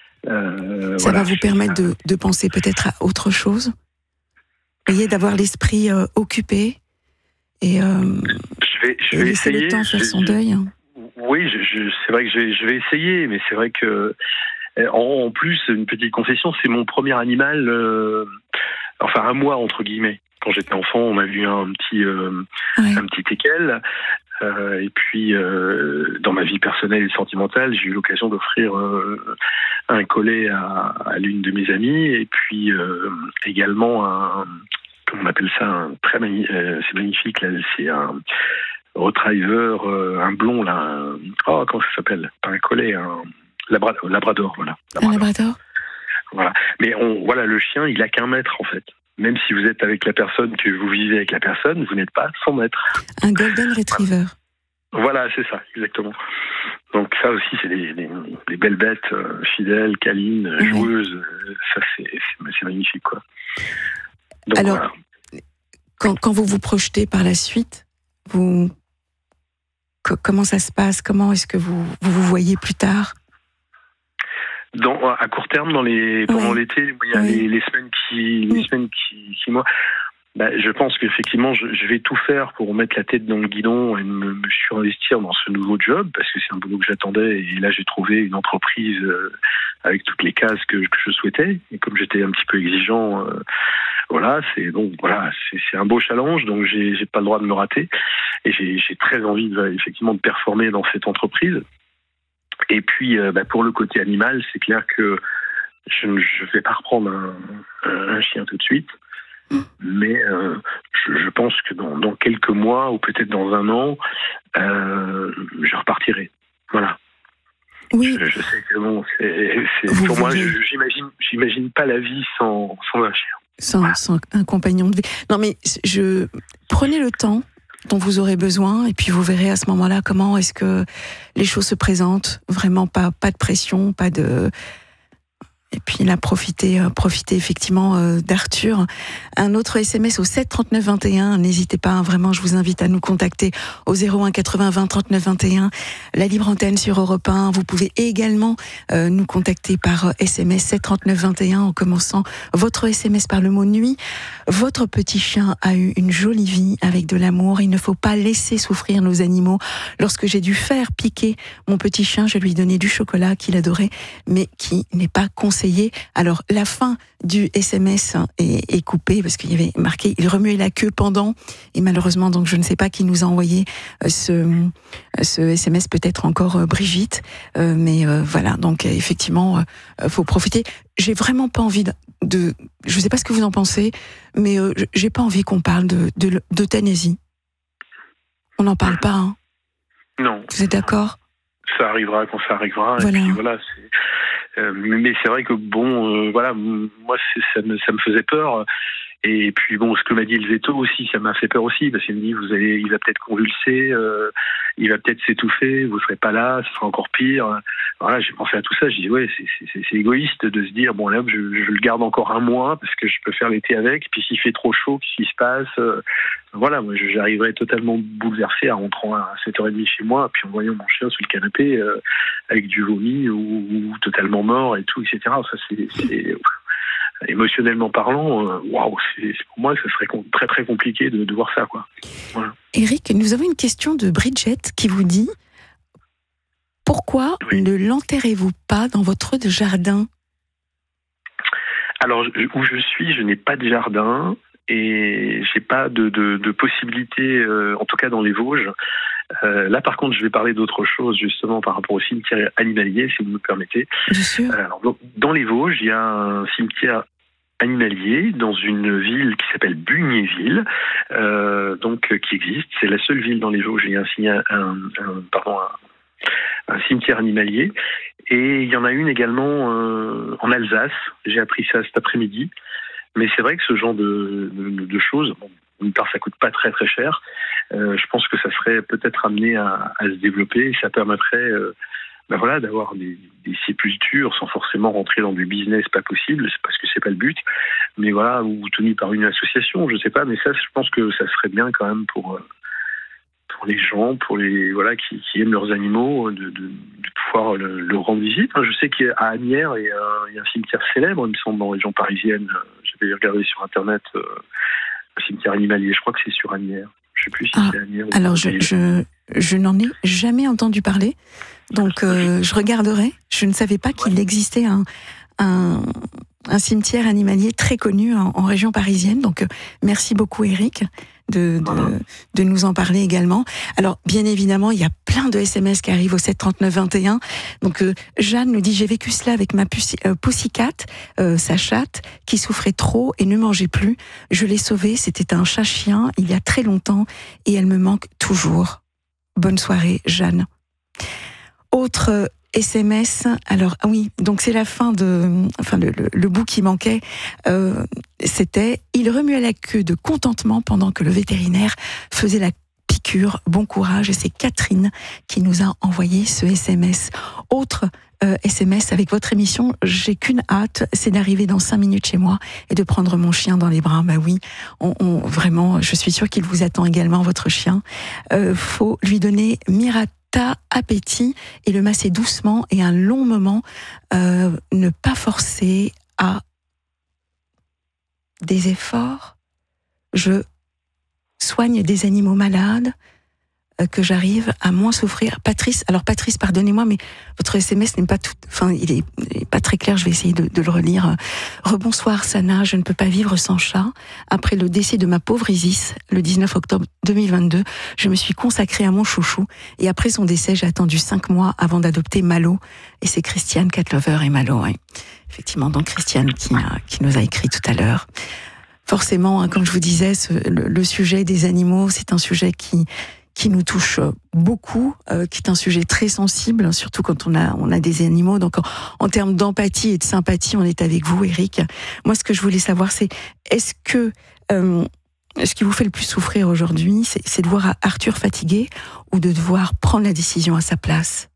[SPEAKER 7] Euh,
[SPEAKER 5] Ça
[SPEAKER 7] voilà,
[SPEAKER 5] va vous permettre de, de penser peut-être à autre chose, vous voyez, d'avoir l'esprit euh, occupé et, euh,
[SPEAKER 7] je vais, je
[SPEAKER 5] et
[SPEAKER 7] vais
[SPEAKER 5] laisser
[SPEAKER 7] essayer.
[SPEAKER 5] le temps faire
[SPEAKER 7] je,
[SPEAKER 5] son
[SPEAKER 7] je,
[SPEAKER 5] deuil.
[SPEAKER 7] Oui, je, je, c'est vrai que je vais, je vais essayer, mais c'est vrai que en, en plus, une petite confession, c'est mon premier animal, euh, enfin à moi entre guillemets. Quand j'étais enfant, on m'a vu un petit, euh,
[SPEAKER 5] Ouais.
[SPEAKER 7] un petit teckel. Euh, et puis, euh, dans ma vie personnelle et sentimentale, j'ai eu l'occasion d'offrir euh, un collet à, à l'une de mes amies, et puis euh, également un, comment on appelle ça, un très magni- euh, c'est magnifique là, c'est un retriever, euh, un blond là, un, oh comment ça s'appelle, pas un collet, un labrador, labrador voilà.
[SPEAKER 5] Un labrador.
[SPEAKER 7] Voilà. Mais on, voilà, le chien, il a qu'un mètre en fait. Même si vous êtes avec la personne, que vous vivez avec la personne, vous n'êtes pas cent mètres.
[SPEAKER 5] Un golden retriever.
[SPEAKER 7] Voilà, c'est ça, exactement. Donc ça aussi, c'est des, des, des belles bêtes, euh, fidèles, câlines, euh,
[SPEAKER 5] Oui.
[SPEAKER 7] joueuses. Euh, ça, c'est, c'est, c'est magnifique, quoi. Donc,
[SPEAKER 5] Alors,
[SPEAKER 7] voilà.
[SPEAKER 5] quand, quand vous vous projetez par la suite, vous, co- comment ça se passe? Comment est-ce que vous vous, vous voyez plus tard?
[SPEAKER 7] Dans, à court terme, dans les, pendant
[SPEAKER 5] Oui.
[SPEAKER 7] l'été, il y a
[SPEAKER 5] Oui.
[SPEAKER 7] les, les semaines qui, les
[SPEAKER 5] Oui.
[SPEAKER 7] semaines qui, qui moi, bah, je pense qu'effectivement, je, je vais tout faire pour mettre la tête dans le guidon et me, me surinvestir dans ce nouveau job, parce que c'est un boulot que j'attendais, et là, j'ai trouvé une entreprise euh, avec toutes les cases que, que je souhaitais, et comme j'étais un petit peu exigeant, euh, voilà, c'est donc voilà, c'est, c'est un beau challenge, donc j'ai, j'ai pas le droit de me rater, et j'ai, j'ai très envie de, effectivement de performer dans cette entreprise. Et puis, euh, bah, pour le côté animal, c'est clair que je ne je vais pas reprendre un, un, un chien tout de suite, mais euh, je, je pense que dans, dans quelques mois, ou peut-être dans un an, euh, je repartirai. Voilà.
[SPEAKER 5] Oui,
[SPEAKER 7] Je, je sais que bon, c'est, c'est
[SPEAKER 5] Vous
[SPEAKER 7] pour moi,
[SPEAKER 5] voulez-
[SPEAKER 7] je, j'imagine, j'imagine pas la vie sans, sans un chien.
[SPEAKER 5] sans,
[SPEAKER 7] Voilà.
[SPEAKER 5] sans un compagnon de vie. Non, mais je prenez le temps dont vous aurez besoin, et puis vous verrez à ce moment-là comment est-ce que les choses se présentent. Vraiment pas, pas de pression, pas de. Et puis là, profitez, euh, profitez effectivement euh, d'Arthur. Un autre S M S au sept trente-neuf vingt et un. N'hésitez pas, hein, vraiment, je vous invite à nous contacter au zéro un quatre-vingts vingt trente-neuf vingt et un. La libre antenne sur Europe un. Vous pouvez également euh, nous contacter par euh, S M S sept trente-neuf vingt et un en commençant votre S M S par le mot nuit. Votre petit chien a eu une jolie vie avec de l'amour. Il ne faut pas laisser souffrir nos animaux. Lorsque j'ai dû faire piquer mon petit chien, je lui donnais du chocolat qu'il adorait, mais qui n'est pas conseillé. Alors, la fin du S M S est, est coupée parce qu'il y avait marqué « Il remuait la queue pendant ». Et malheureusement, donc, je ne sais pas qui nous a envoyé euh, ce, ce S M S, peut-être encore euh, Brigitte. Euh, mais euh, voilà, donc euh, effectivement, il euh, faut profiter. J'ai vraiment pas envie de... de je ne sais pas ce que vous en pensez, mais euh, j'ai pas envie qu'on parle de, de, d'euthanasie. On n'en parle pas, hein.
[SPEAKER 7] Non.
[SPEAKER 5] Vous êtes d'accord?
[SPEAKER 7] Ça arrivera quand ça arrivera.
[SPEAKER 5] Voilà.
[SPEAKER 7] Et puis voilà, c'est... Euh, mais c'est vrai que bon, euh, voilà, moi c'est, ça, me, ça me faisait peur. Et puis bon, ce que m'a dit le veto aussi, ça m'a fait peur aussi, parce qu'il me dit, vous allez, il va peut-être convulser, euh, il va peut-être s'étouffer, vous serez pas là, ce sera encore pire. Voilà, j'ai pensé à tout ça, j'ai dit, ouais, c'est, c'est, c'est égoïste de se dire, bon là, je, je le garde encore un mois, parce que je peux faire l'été avec, puis s'il fait trop chaud, qu'est-ce qui se passe? euh, Voilà, moi j'arriverais totalement bouleversé en rentrant à sept heures trente chez moi, puis en voyant mon chien sous le canapé, euh, avec du vomi, ou, ou totalement mort et tout, et cetera. Ça, c'est... c'est émotionnellement parlant, waouh, c'est, c'est pour moi ce serait très très compliqué de, de voir ça, quoi. Voilà.
[SPEAKER 5] Éric, nous avons une question de Bridget qui vous dit pourquoi oui. ne l'enterrez-vous pas dans votre jardin?
[SPEAKER 7] Alors où je suis, je n'ai pas de jardin et j'ai pas de, de, de possibilité, euh, en tout cas dans les Vosges. Euh, là, par contre, je vais parler d'autre chose, justement, par rapport au cimetière animalier, si vous me permettez.
[SPEAKER 5] Bien sûr.
[SPEAKER 7] Alors, dans les Vosges, il y a un cimetière animalier dans une ville qui s'appelle Bugnéville, euh, donc qui existe. C'est la seule ville dans les Vosges où il y a un, un, un, pardon, un, un cimetière animalier. Et il y en a une également euh, en Alsace. J'ai appris ça cet après-midi. Mais c'est vrai que ce genre de, de, de choses, bon, d'une part, ça coûte pas très très cher. Euh, je pense que ça serait peut-être amené à, à se développer. Ça permettrait, euh, ben voilà, d'avoir des, des sépultures sans forcément rentrer dans du business, pas possible, c'est parce que c'est pas le but. Mais voilà, ou tenu par une association, je sais pas. Mais ça, je pense que ça serait bien quand même pour pour les gens, pour les voilà qui, qui aiment leurs animaux, de, de, de pouvoir le, le rendre visite. Je sais qu'à Asnières, il y, a un, il y a un cimetière célèbre, il me semble, en région parisienne. J'avais regardé sur internet euh, un cimetière animalier. Je crois que c'est sur Asnières. Je sais plus si
[SPEAKER 5] ah,
[SPEAKER 7] c'est Asnières.
[SPEAKER 5] Alors je, je je n'en ai jamais entendu parler, donc euh, je regarderai. Je ne savais pas qu'il existait un un un cimetière animalier très connu en, en région parisienne. Donc, euh, merci beaucoup, Éric, de, de, de nous en parler également. Alors, bien évidemment, il y a plein de S M S qui arrivent au sept trente-neuf vingt et un. Donc, euh, Jeanne nous dit, j'ai vécu cela avec ma puci, euh, Pussycat, euh, sa chatte, qui souffrait trop et ne mangeait plus. Je l'ai sauvée, c'était un chat-chien il y a très longtemps et elle me manque toujours. Bonne soirée, Jeanne. Autre euh, S M S, alors ah oui, donc c'est la fin de, enfin le, le, le bout qui manquait, euh, c'était « Il remuait la queue de contentement pendant que le vétérinaire faisait la piqûre. Bon courage » et c'est Catherine qui nous a envoyé ce S M S. Autre euh, S M S avec votre émission, j'ai qu'une hâte, c'est d'arriver dans cinq minutes chez moi et de prendre mon chien dans les bras. Bah oui, on, on, vraiment, je suis sûre qu'il vous attend également, votre chien. Euh, faut lui donner Mirata appétit et le masser doucement et un long moment, euh, ne pas forcer à des efforts. Je soigne des animaux malades, euh, que j'arrive à moins souffrir. Patrice, alors Patrice, pardonnez-moi, mais votre S M S n'est pas tout, enfin, il est, il est pas très clair, je vais essayer de, de le relire. Rebonsoir Sana, je ne peux pas vivre sans chat. Après le décès de ma pauvre Isis, le dix-neuf octobre deux mille vingt-deux, je me suis consacrée à mon chouchou et après son décès, j'ai attendu cinq mois avant d'adopter Malo. Et c'est Christiane Catlover et Malo, oui. Effectivement, donc Christiane qui, a, qui nous a écrit tout à l'heure. Forcément, hein, comme je vous disais, ce, le, le sujet des animaux, c'est un sujet qui qui nous touche beaucoup, euh, qui est un sujet très sensible, surtout quand on a on a des animaux. Donc en, en termes d'empathie et de sympathie, on est avec vous, Éric. Moi, ce que je voulais savoir, c'est est-ce que euh, ce qui vous fait le plus souffrir aujourd'hui, c'est, c'est de voir Arthur fatigué ou de devoir prendre la décision à sa place?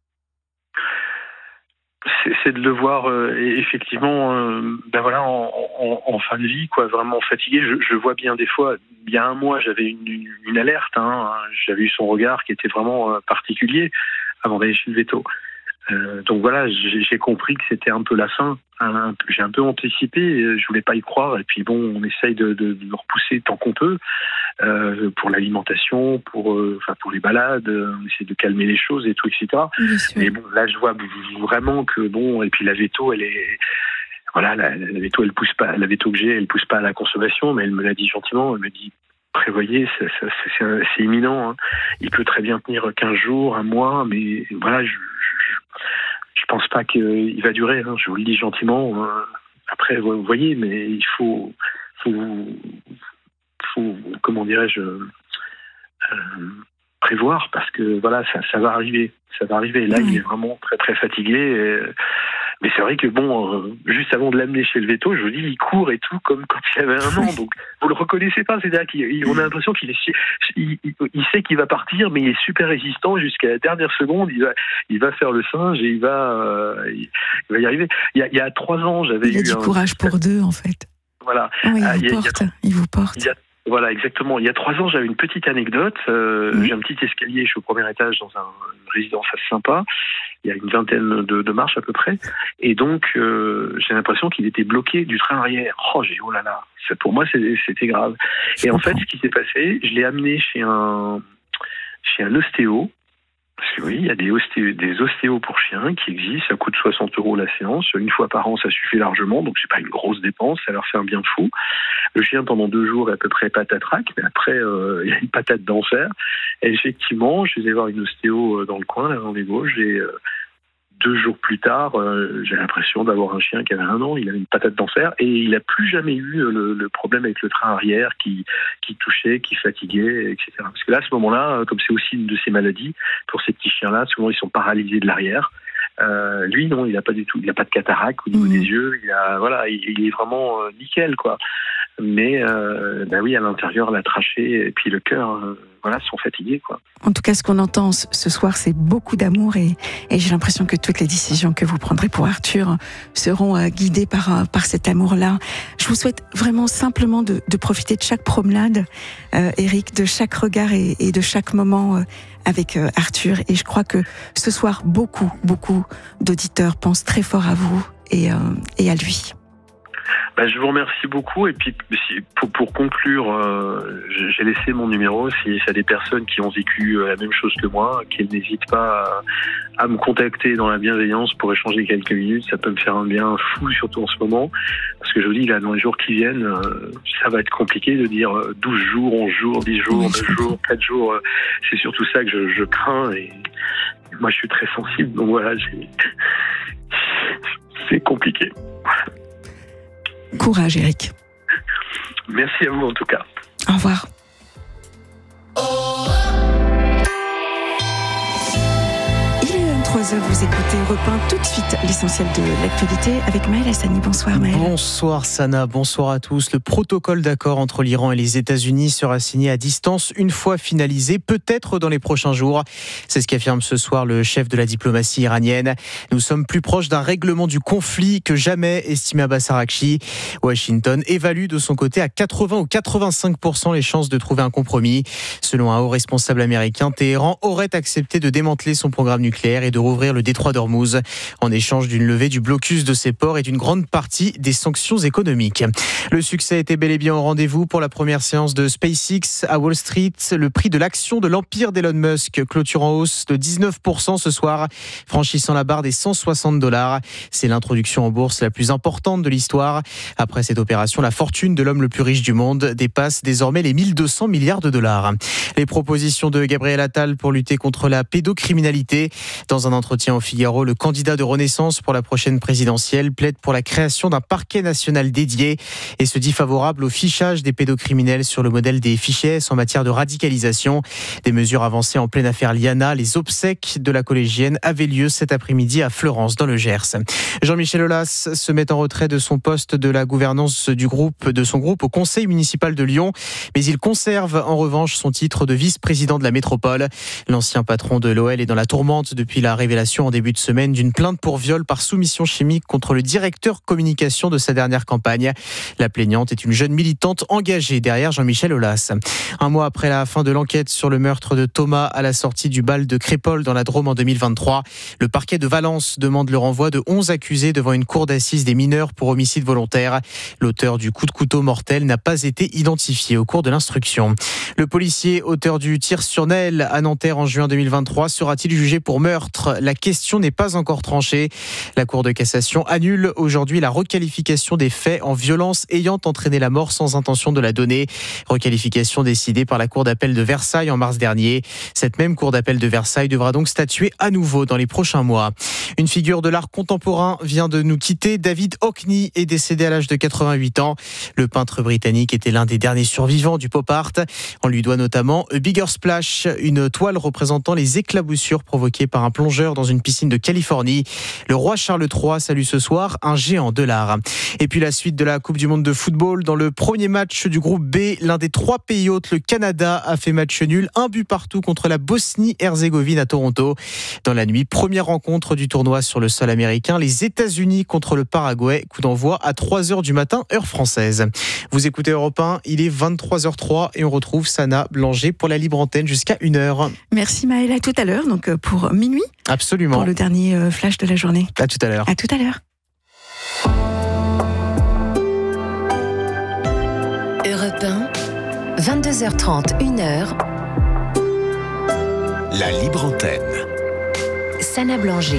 [SPEAKER 7] C'est, c'est de le voir euh, effectivement, euh, ben voilà, en, en, en fin de vie, quoi, vraiment fatigué. Je, je vois bien des fois. Il y a un mois, j'avais une, une, une alerte. Hein, j'avais eu son regard qui était vraiment euh, particulier avant d'aller chez le veto. Euh, donc voilà, j'ai, j'ai compris que c'était un peu la fin. Hein, j'ai un peu anticipé. Je voulais pas y croire. Et puis bon, on essaye de, de, de le repousser tant qu'on peut euh, pour l'alimentation, pour, euh, enfin pour les balades. On essaie de calmer les choses et tout, et cetera. Mais bon, là, je vois vraiment que bon. Et puis la veto, elle est voilà, la, la veto, elle pousse pas. La veto que j'ai, elle pousse pas à la consommation, mais elle me l'a dit gentiment. Elle me dit prévoyez, c'est, c'est, c'est, c'est imminent. Hein. Il peut très bien tenir quinze jours, un mois, mais voilà, je, je, je pense pas qu'il va durer. Hein. Je vous le dis gentiment. Hein. Après, vous voyez, mais il faut, faut, faut comment dirais-je, euh, prévoir parce que voilà, ça, ça va arriver. Ça va arriver. Là, mmh. il est vraiment très très fatigué. Et, Mais c'est vrai que bon, euh, juste avant de l'amener chez le véto, je vous dis, il court et tout comme quand il avait un an. Donc vous le reconnaissez pas, c'est-à-dire qu'on a l'impression qu'il est, il, il, il sait qu'il va partir, mais il est super résistant jusqu'à la dernière seconde. Il va, il va faire le singe et il va, euh, il, il va y arriver. Il y a, il y a trois ans, j'avais
[SPEAKER 5] il a
[SPEAKER 7] eu
[SPEAKER 5] du
[SPEAKER 7] un...
[SPEAKER 5] courage pour deux en fait.
[SPEAKER 7] Voilà.
[SPEAKER 5] Oui, il,
[SPEAKER 7] ah,
[SPEAKER 5] vous
[SPEAKER 7] il, y a,
[SPEAKER 5] porte,
[SPEAKER 7] il, y a,
[SPEAKER 5] il vous porte.
[SPEAKER 7] Il y a, Voilà, exactement. Il y a trois ans, j'avais une petite anecdote. Euh, mmh. J'ai un petit escalier, je suis au premier étage dans un, une résidence assez sympa. Il y a une vingtaine de, de marches à peu près. Et donc, euh, j'ai l'impression qu'il était bloqué du train arrière. Oh, j'ai dit, oh là là, ça, pour moi, c'était grave. Je et comprends. En fait, ce qui s'est passé, je l'ai amené chez un, chez un ostéo. Parce que oui, il y a des, ostéos, des ostéos pour chiens qui existent, ça coûte soixante euros la séance, une fois par an ça suffit largement, donc c'est pas une grosse dépense, ça leur fait un bien fou. Le chien pendant deux jours est à peu près patatrac, mais après euh, il y a une patate d'enfer. Et effectivement, je vais voir une ostéo dans le coin, là dans les Vosges, et euh, deux jours plus tard, euh, j'ai l'impression d'avoir un chien qui avait un an, il avait une patate d'enfer, et il n'a plus jamais eu le, le problème avec le train arrière qui, qui touchait, qui fatiguait, et cetera. Parce que là, à ce moment-là, comme c'est aussi une de ces maladies, pour ces petits chiens-là, souvent ils sont paralysés de l'arrière. Euh, lui, non, il n'a pas du tout, il n'a pas de cataracte au niveau mmh. des yeux, il a, voilà, il, il est vraiment euh, nickel, quoi. Mais, euh, bah oui, à l'intérieur, la trachée et puis le cœur, euh, voilà, sont fatigués, quoi.
[SPEAKER 5] En tout cas, ce qu'on entend ce soir, c'est beaucoup d'amour et, et j'ai l'impression que toutes les décisions que vous prendrez pour Arthur seront euh, guidées par, euh, par cet amour-là. Je vous souhaite vraiment simplement de, de profiter de chaque promenade, euh, Éric, de chaque regard et, et de chaque moment euh, avec euh, Arthur. Et je crois que ce soir, beaucoup, beaucoup d'auditeurs pensent très fort à vous et, euh, et à lui.
[SPEAKER 7] Bah, je vous remercie beaucoup et puis pour, pour conclure, euh, j'ai laissé mon numéro si y a des personnes qui ont vécu la même chose que moi, qu'elles n'hésitent pas à, à me contacter dans la bienveillance pour échanger quelques minutes, ça peut me faire un bien fou, surtout en ce moment, parce que je vous dis là, dans les jours qui viennent, euh, ça va être compliqué de dire douze jours, onze jours, dix jours, neuf jours, quatre jours, euh, c'est surtout ça que je, je crains et moi je suis très sensible, donc voilà, c'est compliqué.
[SPEAKER 5] Courage, Éric.
[SPEAKER 7] Merci à vous, en tout cas.
[SPEAKER 5] Au revoir. Il est vingt-trois heures, vous écoutez Europe un, tout de suite l'essentiel de l'actualité avec Maël Hassani. Bonsoir Maël.
[SPEAKER 4] Bonsoir Sana, bonsoir à tous. Le protocole d'accord entre l'Iran et les États-Unis sera signé à distance une fois finalisé, peut-être dans les prochains jours. C'est ce qu'affirme ce soir le chef de la diplomatie iranienne. Nous sommes plus proches d'un règlement du conflit que jamais, estime Abbas Araghchi. Washington évalue de son côté à quatre-vingts ou quatre-vingt-cinq pour cent les chances de trouver un compromis. Selon un haut responsable américain, Téhéran aurait accepté de démanteler son programme nucléaire et de rouvrir le détroit d'Ormuz en échange d'une levée du blocus de ses ports et d'une grande partie des sanctions économiques. Le succès était bel et bien au rendez-vous pour la première séance de SpaceX à Wall Street. Le prix de l'action de l'empire d'Elon Musk clôture en hausse de dix-neuf pour cent ce soir, franchissant la barre des cent soixante dollars. C'est l'introduction en bourse la plus importante de l'histoire. Après cette opération, la fortune de l'homme le plus riche du monde dépasse désormais les mille deux cents milliards de dollars. Les propositions de Gabriel Attal pour lutter contre la pédocriminalité. Dans un entretien au Figaro, le candidat de Renaissance pour la prochaine présidentielle plaide pour la création d'un parquet national dédié et se dit favorable au fichage des pédocriminels sur le modèle des fichiers S en matière de radicalisation. Des mesures avancées en pleine affaire Liana. Les obsèques de la collégienne avaient lieu cet après-midi à Fleurance, dans le Gers. Jean-Michel Aulas se met en retrait de son poste de la gouvernance du groupe, de son groupe au conseil municipal de Lyon, mais il conserve en revanche son titre de vice-président de la métropole. L'ancien patron de l'O L est dans la tourmente depuis la révélation en début de semaine d'une plainte pour viol par soumission chimique contre le directeur communication de sa dernière campagne. La plaignante est une jeune militante engagée derrière Jean-Michel Aulas. Un mois après la fin de l'enquête sur le meurtre de Thomas à la sortie du bal de Crépol dans la Drôme en deux mille vingt-trois, le parquet de Valence demande le renvoi de onze accusés devant une cour d'assises des mineurs pour homicide volontaire. L'auteur du coup de couteau mortel n'a pas été identifié au cours de l'instruction. Le policier auteur du tir sur Naël à Nanterre en juin deux mille vingt-trois sera-t-il jugé pour meurtre ? La question n'est pas encore tranchée. La Cour de cassation annule aujourd'hui la requalification des faits en violence ayant entraîné la mort sans intention de la donner. Requalification décidée par la Cour d'appel de Versailles en mars dernier. Cette même Cour d'appel de Versailles devra donc statuer à nouveau dans les prochains mois. Une figure de l'art contemporain vient de nous quitter. David Hockney est décédé à l'âge de quatre-vingt-huit ans. Le peintre britannique était l'un des derniers survivants du pop art. On lui doit notamment A Bigger Splash, une toile représentant les éclaboussures provoquées par un plongeur heures dans une piscine de Californie. Le roi Charles trois salue ce soir un géant de l'art. Et puis la suite de la Coupe du Monde de football. Dans le premier match du groupe B, l'un des trois pays hôtes, le Canada, a fait match nul, un but partout contre la Bosnie-Herzégovine à Toronto. Dans la nuit, première rencontre du tournoi sur le sol américain, les États-Unis contre le Paraguay. Coup d'envoi à trois heures du matin, heure française. Vous écoutez Europe un, il est vingt-trois heures zéro trois et on retrouve Sana Blanger pour la libre antenne jusqu'à une heure.
[SPEAKER 5] Merci Maëlle, à tout à l'heure, donc pour minuit.
[SPEAKER 4] Absolument.
[SPEAKER 5] Pour le dernier flash de la journée.
[SPEAKER 4] À tout à l'heure.
[SPEAKER 5] À tout à l'heure.
[SPEAKER 6] Europe un, vingt-deux heures trente, une heure.
[SPEAKER 8] La libre antenne.
[SPEAKER 6] Sana Blanger.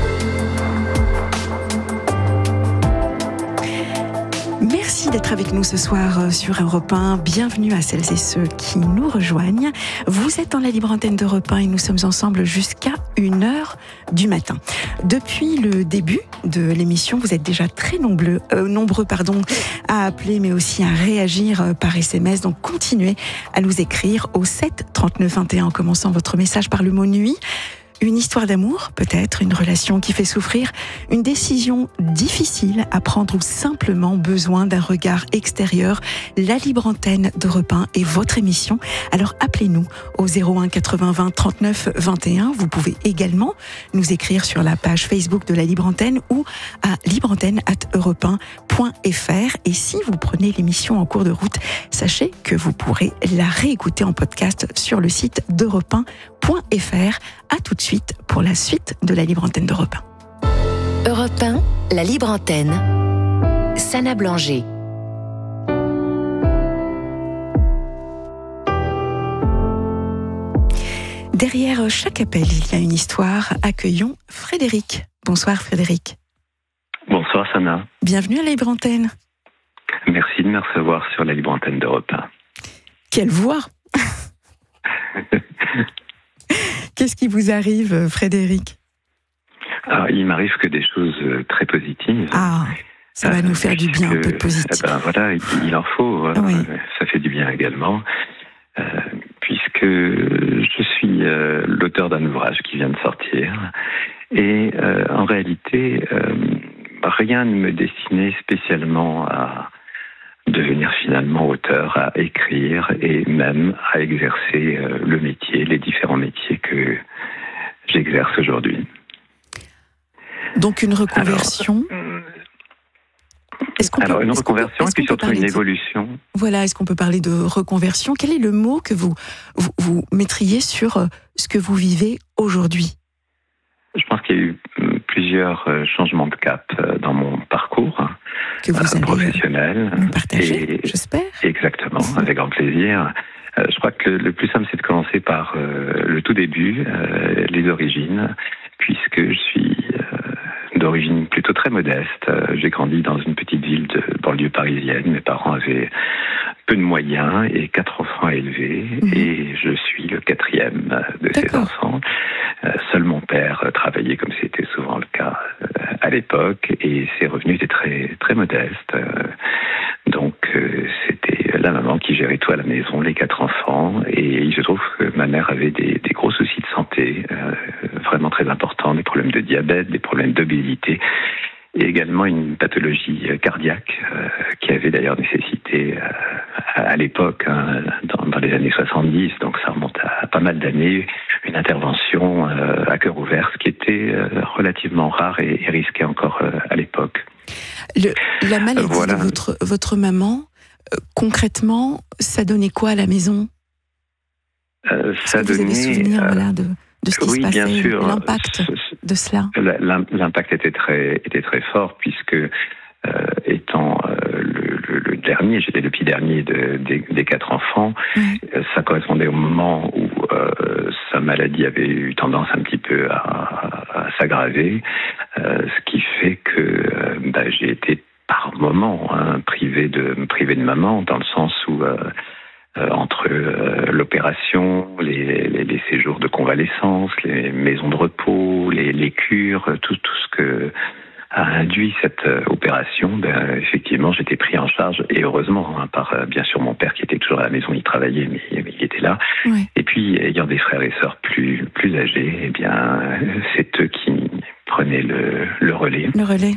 [SPEAKER 5] Merci d'être avec nous ce soir sur Europe un. Bienvenue à celles et ceux qui nous rejoignent. Vous êtes dans la libre antenne d'Europe un et nous sommes ensemble jusqu'à une heure du matin. Depuis le début de l'émission, vous êtes déjà très nombreux, euh, nombreux pardon, à appeler mais aussi à réagir par S M S. Donc continuez à nous écrire au sept trente-neuf vingt et un en commençant votre message par le mot nuit. Une histoire d'amour, peut-être, une relation qui fait souffrir, une décision difficile à prendre ou simplement besoin d'un regard extérieur. La libre antenne d'Europe un est votre émission. Alors appelez-nous au zéro un quatre-vingts vingt trente-neuf vingt et un. Vous pouvez également nous écrire sur la page Facebook de la libre antenne ou à libreantenne arobase europe un point f r. Et si vous prenez l'émission en cours de route, sachez que vous pourrez la réécouter en podcast sur le site d'europe un point f r. À tout de suite pour la suite de la libre antenne d'Europe un.
[SPEAKER 6] Europe un, la libre antenne. Sana Blanger.
[SPEAKER 5] Derrière chaque appel, il y a une histoire. Accueillons Frédéric. Bonsoir Frédéric.
[SPEAKER 9] Bonsoir Sana.
[SPEAKER 5] Bienvenue à la libre antenne.
[SPEAKER 9] Merci de me recevoir sur la libre antenne d'Europe un.
[SPEAKER 5] Quelle voix! Qu'est-ce qui vous arrive, Frédéric?
[SPEAKER 9] Alors, il m'arrive que des choses très positives.
[SPEAKER 5] Ah, ça va euh, nous faire du bien, un peu de positif.
[SPEAKER 9] Eh ben, voilà, il, il en faut.
[SPEAKER 5] Oui.
[SPEAKER 9] Euh, ça fait du bien également. Euh, puisque je suis euh, l'auteur d'un ouvrage qui vient de sortir. Et euh, en réalité, euh, rien ne me destinait spécialement à devenir finalement auteur, à écrire et même à exercer euh, le métier, les différents métiers que j'exerce aujourd'hui.
[SPEAKER 5] Donc une reconversion.
[SPEAKER 9] Alors,
[SPEAKER 5] est-ce qu'on
[SPEAKER 9] alors
[SPEAKER 5] peut,
[SPEAKER 9] une
[SPEAKER 5] est-ce
[SPEAKER 9] reconversion et puis surtout une évolution.
[SPEAKER 5] De... Voilà, est-ce qu'on peut parler de reconversion? Quel est le mot que vous, vous, vous mettriez sur ce que vous vivez aujourd'hui?
[SPEAKER 9] Je pense qu'il y a eu plusieurs changements de cap dans mon parcours
[SPEAKER 5] que vous allez
[SPEAKER 9] professionnel.
[SPEAKER 5] Nous partager, et, j'espère.
[SPEAKER 9] Exactement, avec grand plaisir. Euh, je crois que le, le plus simple, c'est de commencer par euh, le tout début, euh, les origines, puisque je suis euh, d'origine plutôt très modeste. Euh, j'ai grandi dans une petite ville de banlieue parisienne. Mes parents avaient peu de moyens et quatre enfants à élever, mmh. et je suis le quatrième de D'accord. ces enfants. Euh, seul mon père travaillait, comme c'était souvent le cas euh, à l'époque, et ses revenus étaient très très modestes. Euh, donc euh, c'était la maman qui gérait tout à la maison, les quatre enfants, et il se trouve que ma mère avait des, des gros soucis de santé, euh, vraiment très importants, des problèmes de diabète, des problèmes d'obésité, et également une pathologie cardiaque euh, qui avait d'ailleurs nécessité euh, à l'époque, hein, dans, dans les années soixante-dix, donc ça remonte à pas mal d'années, une intervention euh, à cœur ouvert, ce qui était euh, relativement rare et, et risqué encore euh, à l'époque.
[SPEAKER 5] Le, la maladie euh, voilà. de votre, votre maman, euh, concrètement, ça donnait quoi à la maison? euh, Ça donnait... Vous avez souvenir euh, voilà, de, de ce qui
[SPEAKER 9] oui,
[SPEAKER 5] se passait,
[SPEAKER 9] bien sûr.
[SPEAKER 5] L'impact de cela?
[SPEAKER 9] L'impact était très, était très fort, puisque euh, étant euh, le, le, le dernier, j'étais le petit dernier de, des, des quatre enfants, oui. euh, ça correspondait au moment où euh, sa maladie avait eu tendance un petit peu à, à, à s'aggraver, euh, ce qui fait que euh, bah, j'ai été par moments hein, privé de privé de maman, dans le sens où euh, Euh, entre euh, l'opération, les, les, les séjours de convalescence, les maisons de repos, les, les cures, tout, tout ce que a induit cette euh, opération, ben, effectivement, j'étais pris en charge, et heureusement, hein, par euh, bien sûr mon père qui était toujours à la maison, il travaillait, mais, mais il était là.
[SPEAKER 5] Oui.
[SPEAKER 9] Et puis, ayant des frères et sœurs plus, plus âgés, eh bien, c'est eux qui prenaient le, le relais.
[SPEAKER 5] Le relais.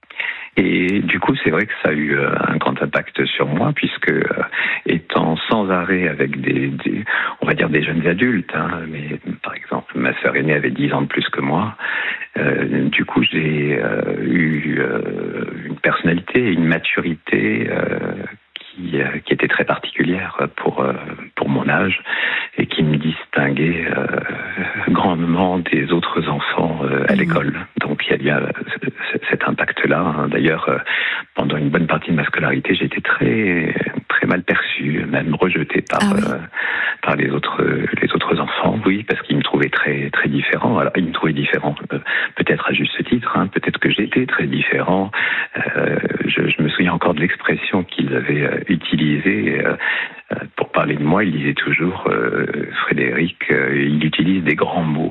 [SPEAKER 9] Et du coup, c'est vrai que ça a eu un grand impact sur moi, puisque euh, étant sans arrêt avec des, des, on va dire des jeunes adultes, hein, mais par exemple, ma sœur aînée avait dix ans de plus que moi. Euh, du coup, j'ai euh, eu euh, une personnalité, une maturité euh, qui, euh, qui était très particulière pour euh, pour mon âge et qui me distinguait euh, grandement des autres enfants euh, à mmh. l'école. Donc il y a, il y a cet impact-là. Hein. D'ailleurs, euh, pendant une bonne partie de ma scolarité, j'ai été très très mal perçu, même rejeté par ah oui. euh, par les autres les autres enfants. Oui, parce qu'ils me trouvaient très très différent. Alors ils me trouvaient différent, euh, peut-être à juste titre. Hein. Peut-être que j'étais très différent. Euh, je, je me souviens encore de l'expression qu'ils avaient euh, utilisée. Euh, pour parler de moi, ils disaient toujours euh, Frédéric, euh, il utilise des grands mots.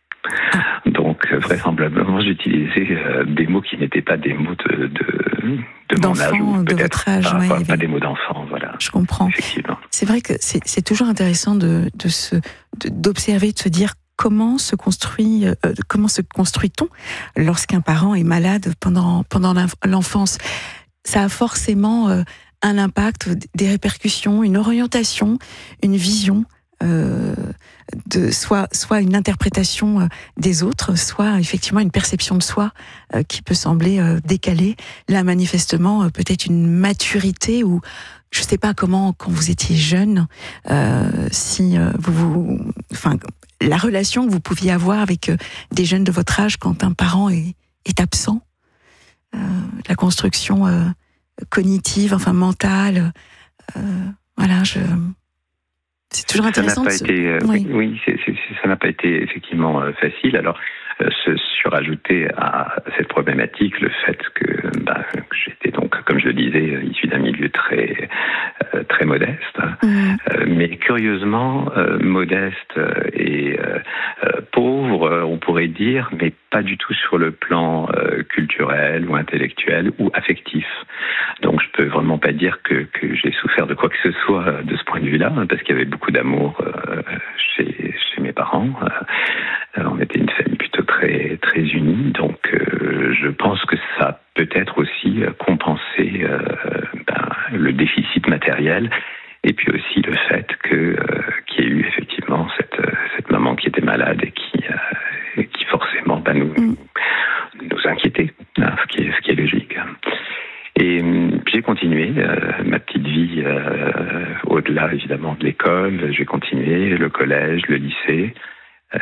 [SPEAKER 9] Donc, euh, vraisemblablement, j'utilisais euh, des mots qui n'étaient pas des mots de, de, de mon âge. Ou
[SPEAKER 5] de votre âge,
[SPEAKER 9] pas,
[SPEAKER 5] ouais,
[SPEAKER 9] pas,
[SPEAKER 5] avait...
[SPEAKER 9] pas des mots d'enfant, voilà.
[SPEAKER 5] Je comprends.
[SPEAKER 9] Effectivement.
[SPEAKER 5] C'est vrai que c'est, c'est toujours intéressant de, de se, de, d'observer, de se dire comment se construit, euh, comment se construit-on lorsqu'un parent est malade pendant, pendant l'enfance. Ça a forcément euh, un impact, des répercussions, une orientation, une vision. Euh, de soit soit une interprétation euh, des autres, soit effectivement une perception de soi euh, qui peut sembler euh, décalée. Là, manifestement, euh, peut-être une maturité ou je sais pas comment quand vous étiez jeune, euh, si euh, vous, vous, enfin, la relation que vous pouviez avoir avec euh, des jeunes de votre âge quand un parent est, est absent, euh, la construction euh, cognitive, enfin mentale, euh, voilà, je c'est toujours intéressant.
[SPEAKER 9] Ça n'a pas
[SPEAKER 5] de se...
[SPEAKER 9] été, euh,
[SPEAKER 5] oui,
[SPEAKER 9] oui, c'est, c'est, ça n'a pas été effectivement euh, facile. Alors, euh, se surajouter à cette problématique le fait que, bah, que j'étais donc, comme je le disais, issu d'un milieu très euh, très modeste, mmh. euh, mais curieusement euh, modeste et euh, euh, pauvre, on pourrait dire, mais pas du tout sur le plan euh, culturel ou intellectuel ou affectif. Donc, je peux vraiment pas dire que, que j'ai souffert de quoi que ce soit de ce point de vue-là, parce qu'il y avait beaucoup d'amour euh, chez, chez mes parents. Euh, on était une famille plutôt très très unie, donc euh, je pense que ça a peut-être aussi compensé euh, ben, le déficit matériel, et puis aussi le fait que euh, qu'il y ait eu effectivement cette cette maman qui était malade et qui euh, et qui forcément ben, nous mm. nous inquiétait, hein, ce qui est ce qui est logique. Et j'ai continué euh, ma petite vie euh, au-delà évidemment de l'école. J'ai continué le collège, le lycée. Euh,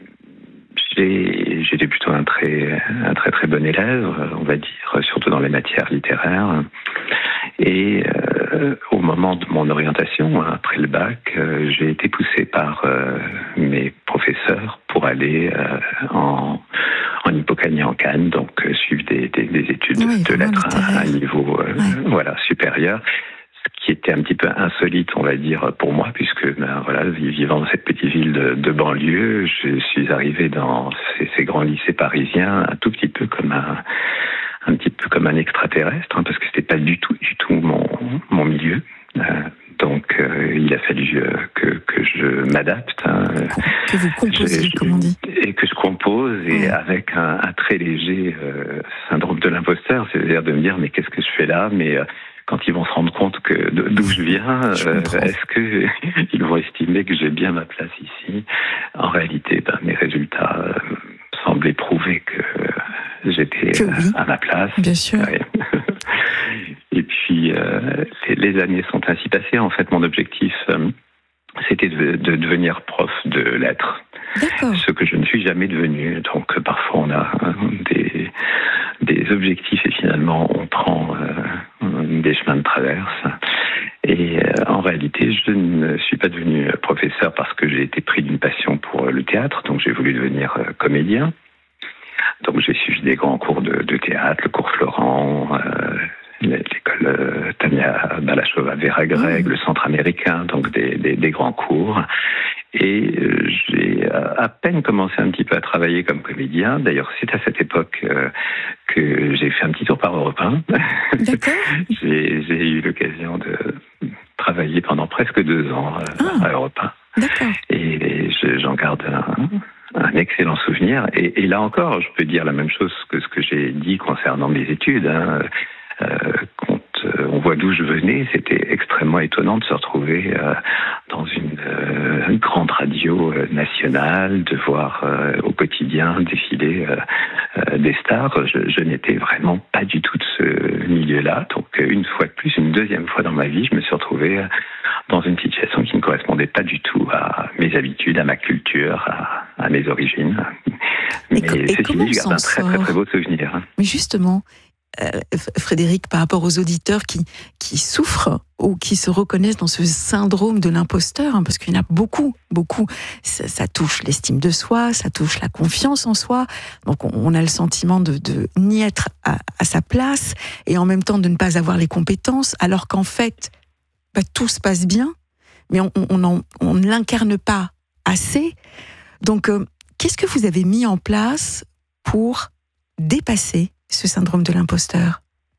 [SPEAKER 9] j'ai, j'étais plutôt un très, un très très bon élève, on va dire, surtout dans les matières littéraires. Et euh, au moment de mon orientation, après le bac, euh, j'ai été poussé par euh, mes professeurs pour aller euh, en, en Hippocagne en Cannes, donc euh, suivre des, des, des études oui, de lettres à un niveau euh, ouais. voilà, supérieur. Ce qui était un petit peu insolite, on va dire, pour moi, puisque ben, voilà, vivant dans cette petite ville de, de banlieue, je suis arrivé dans ces, ces grands lycées parisiens un tout petit peu comme un, un petit peu comme un extraterrestre, hein, parce que c'était pas du tout, du tout mon, mon milieu. Euh, donc, euh, il a fallu euh, que, que je m'adapte. Hein.
[SPEAKER 5] Que vous composiez, je, comme on dit.
[SPEAKER 9] Et que je compose, et ouais. avec un, un très léger euh, syndrome de l'imposteur, c'est-à-dire de me dire, mais qu'est-ce que je fais là, mais euh, quand ils vont se rendre compte que d'où je viens, je euh, est-ce que ils vont estimer que j'ai bien ma place ici? En réalité, ben, mes résultats euh, semblaient prouver que j'étais
[SPEAKER 5] que oui.
[SPEAKER 9] à ma place.
[SPEAKER 5] Bien sûr.
[SPEAKER 9] Ouais. Et puis, euh, les, les années sont ainsi passées. En fait, mon objectif, euh, c'était de, de devenir prof de lettres.
[SPEAKER 5] D'accord.
[SPEAKER 9] Ce que je ne suis jamais devenu. Donc, parfois, on a euh, des, des objectifs et finalement, on prend euh, des chemins de traverse. Et euh, en réalité, je ne suis pas devenu professeur parce que j'ai été pris d'une passion pour le théâtre. Donc, j'ai voulu devenir euh, comédien. Donc, j'ai suivi des grands cours de, de théâtre, le cours Florent, euh, l'école euh, Tania Balachova Vera Greg, mmh. le centre américain, donc des, des, des grands cours. Et euh, j'ai à peine commencé un petit peu à travailler comme comédien. D'ailleurs, c'est à cette époque euh, que j'ai fait un petit tour par Europe un.
[SPEAKER 5] D'accord.
[SPEAKER 9] j'ai, j'ai eu l'occasion de travailler pendant presque deux ans euh,
[SPEAKER 5] ah,
[SPEAKER 9] à Europe un.
[SPEAKER 5] D'accord.
[SPEAKER 9] Et je, j'en garde un, un excellent souvenir. Et, et là encore, je peux dire la même chose que ce que j'ai dit concernant mes études. Hein. Euh, quand euh, on voit d'où je venais, c'était extrêmement étonnant de se retrouver euh, dans une, euh, une grande radio euh, nationale, de voir euh, au quotidien défiler euh, euh, des stars. Je, je n'étais vraiment pas du tout de ce milieu-là. Donc une fois de plus, une deuxième fois dans ma vie, je me suis retrouvé euh, dans une situation qui ne correspondait pas du tout à mes habitudes, à ma culture, à, à mes origines. Mais ceci dit, je garde un très, très très beau souvenir.
[SPEAKER 5] Mais justement, euh, Frédéric, par rapport aux auditeurs qui, qui souffrent ou qui se reconnaissent dans ce syndrome de l'imposteur, hein, parce qu'il y en a beaucoup, beaucoup, ça, ça touche l'estime de soi, ça touche la confiance en soi, donc on, on a le sentiment de, de n'y être à, à sa place, et en même temps de ne pas avoir les compétences, alors qu'en fait, bah, tout se passe bien, mais on, on, on, on ne l'incarne pas assez. Donc, euh, qu'est-ce que vous avez mis en place pour dépasser ce syndrome de l'imposteur ?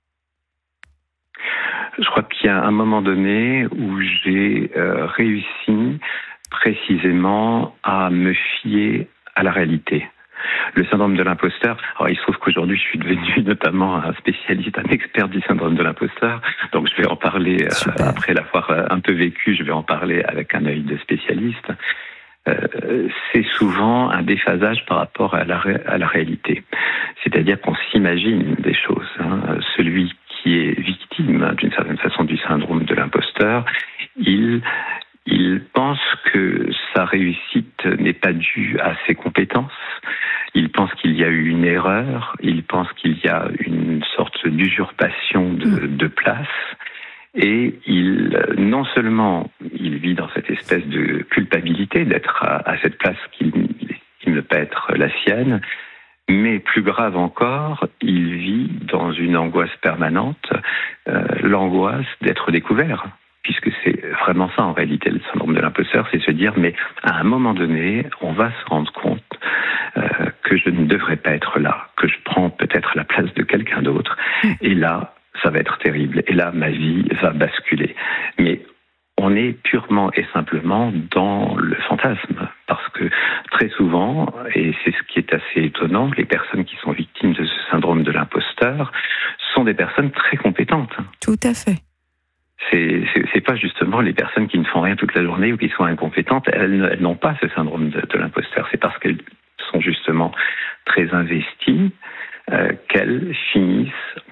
[SPEAKER 9] Je crois qu'il y a un moment donné où j'ai euh, réussi précisément à me fier à la réalité. Le syndrome de l'imposteur, alors il se trouve qu'aujourd'hui je suis devenu notamment un spécialiste, un expert du syndrome de l'imposteur, donc je vais en parler, euh, après l'avoir un peu vécu, je vais en parler avec un œil de spécialiste. Euh, c'est souvent un déphasage par rapport à la, ré- à la réalité. C'est-à-dire qu'on s'imagine des choses. Hein. Celui qui est victime, d'une certaine façon, du syndrome de l'imposteur, il, il pense que sa réussite n'est pas due à ses compétences. Il pense qu'il y a eu une erreur. Il pense qu'il y a une sorte d'usurpation de, de place. Et il, non seulement il vit dans cette espèce de culpabilité d'être à, à cette place qui, qui ne peut être la sienne, mais plus grave encore, il vit dans une angoisse permanente, euh, l'angoisse d'être découvert, puisque c'est vraiment ça en réalité le syndrome de l'imposteur, c'est se dire mais à un moment donné, on va se rendre compte euh, que je ne devrais pas être là, que je prends peut-être la place de quelqu'un d'autre, et là, ça va être terrible. Et là, ma vie va basculer. Mais on est purement et simplement dans le fantasme. Parce que très souvent, et c'est ce qui est assez étonnant, les personnes qui sont victimes de ce syndrome de l'imposteur sont des personnes très compétentes.
[SPEAKER 5] Tout à fait.
[SPEAKER 9] C'est, c'est, c'est pas justement les personnes qui ne font rien toute la journée ou qui sont incompétentes, elles, elles n'ont pas ce syndrome de, de l'imposteur. C'est parce qu'elles sont justement très investies euh, qu'elles finissent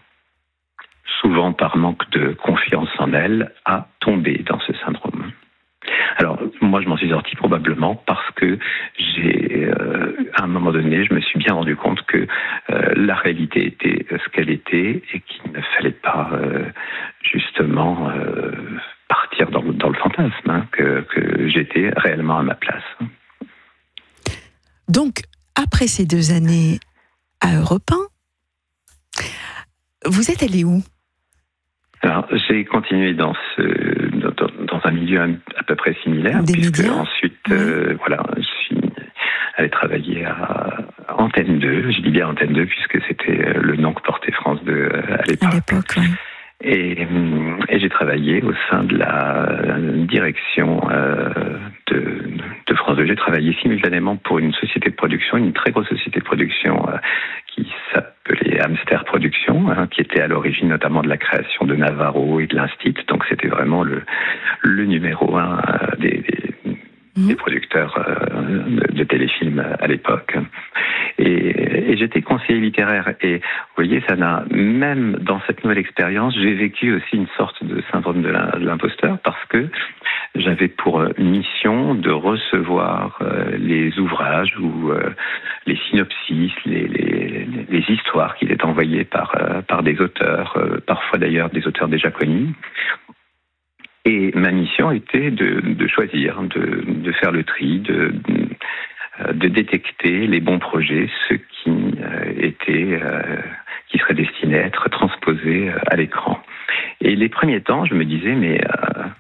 [SPEAKER 9] souvent par manque de confiance en elle, à tomber dans ce syndrome. Alors, moi, je m'en suis sorti probablement parce que j'ai, euh, à un moment donné, je me suis bien rendu compte que euh, la réalité était ce qu'elle était et qu'il ne fallait pas, euh, justement, euh, partir dans, dans le fantasme, hein, que, que j'étais réellement à ma place.
[SPEAKER 5] Donc, après ces deux années à Europe un, vous êtes allé où ?
[SPEAKER 9] Alors, j'ai continué dans ce dans, dans un milieu à peu près similaire,
[SPEAKER 5] Des
[SPEAKER 9] puisque
[SPEAKER 5] médias.
[SPEAKER 9] ensuite, euh, voilà, je suis allé travailler à Antenne deux. Je dis bien Antenne deux puisque c'était le nom que portait France deux à l'époque.
[SPEAKER 5] À l'époque, oui.
[SPEAKER 9] Et, et j'ai travaillé au sein de la direction euh, de, de France deux. J'ai travaillé simultanément pour une société de production, une très grosse société de production euh, qui s'appelait Hamster Productions, hein, qui était à l'origine notamment de la création de Navarro et de l'Instit. Donc c'était vraiment le, le numéro un euh, des, des, mmh. des producteurs euh, de, de téléfilms à l'époque. Et, et j'étais conseiller littéraire. Et vous voyez, ça n'a, même dans cette nouvelle expérience, j'ai vécu aussi une sorte de syndrome de l'imposteur parce que j'avais pour mission de recevoir euh, les ouvrages ou euh, les synopsis, les, les, les histoires qui étaient envoyées par, euh, par des auteurs, euh, parfois d'ailleurs des auteurs déjà connus. Et ma mission était de, de choisir, de, de faire le tri, de, de détecter les bons projets, ceux qui euh, étaient, euh, qui seraient destinés à être transposés à l'écran. Et les premiers temps, je me disais, mais, euh, mais qui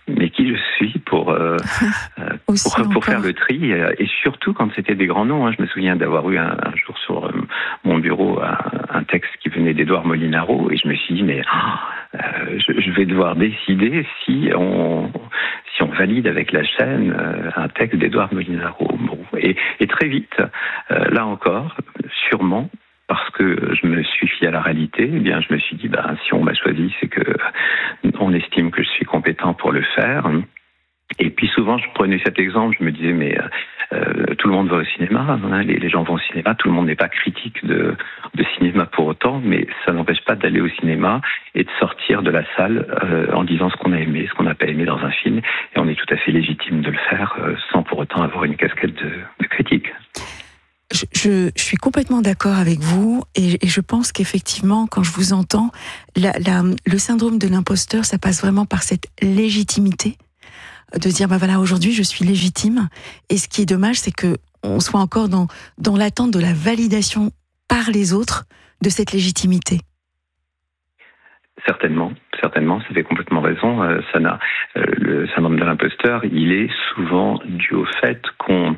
[SPEAKER 9] qui je suis pour, euh, pour, pour faire le tri, et surtout quand c'était des grands noms. Hein. Je me souviens d'avoir eu un, un jour sur euh, mon bureau un, un texte qui venait d'Édouard Molinaro, et je me suis dit, mais oh, euh, je, je vais devoir décider si on, si on valide avec la chaîne euh, un texte d'Édouard Molinaro. Bon, et, et très vite, euh, là encore, sûrement, parce que je me suis fié à la réalité, eh bien, je me suis dit, ben, si on m'a choisi, c'est que on estime que je suis compétent pour le faire. Et puis souvent, je prenais cet exemple, je me disais, mais euh, tout le monde va au cinéma, hein, les, les gens vont au cinéma, tout le monde n'est pas critique de, de cinéma pour autant, mais ça n'empêche pas d'aller au cinéma et de sortir de la salle euh, en disant ce qu'on a aimé, ce qu'on n'a pas aimé dans un film, et on est tout à fait légitime de le faire euh, sans pour autant avoir une casquette de, de critique.
[SPEAKER 5] Je, je, je suis complètement d'accord avec vous, et, et je pense qu'effectivement, quand je vous entends, la, la, le syndrome de l'imposteur, ça passe vraiment par cette légitimité, de dire, bah voilà, aujourd'hui je suis légitime, et ce qui est dommage, c'est que on soit encore dans, dans l'attente de la validation par les autres de cette légitimité.
[SPEAKER 9] Certainement, certainement, ça fait complètement raison, euh, Sana. Euh, le syndrome de l'imposteur, il est souvent dû au fait qu'on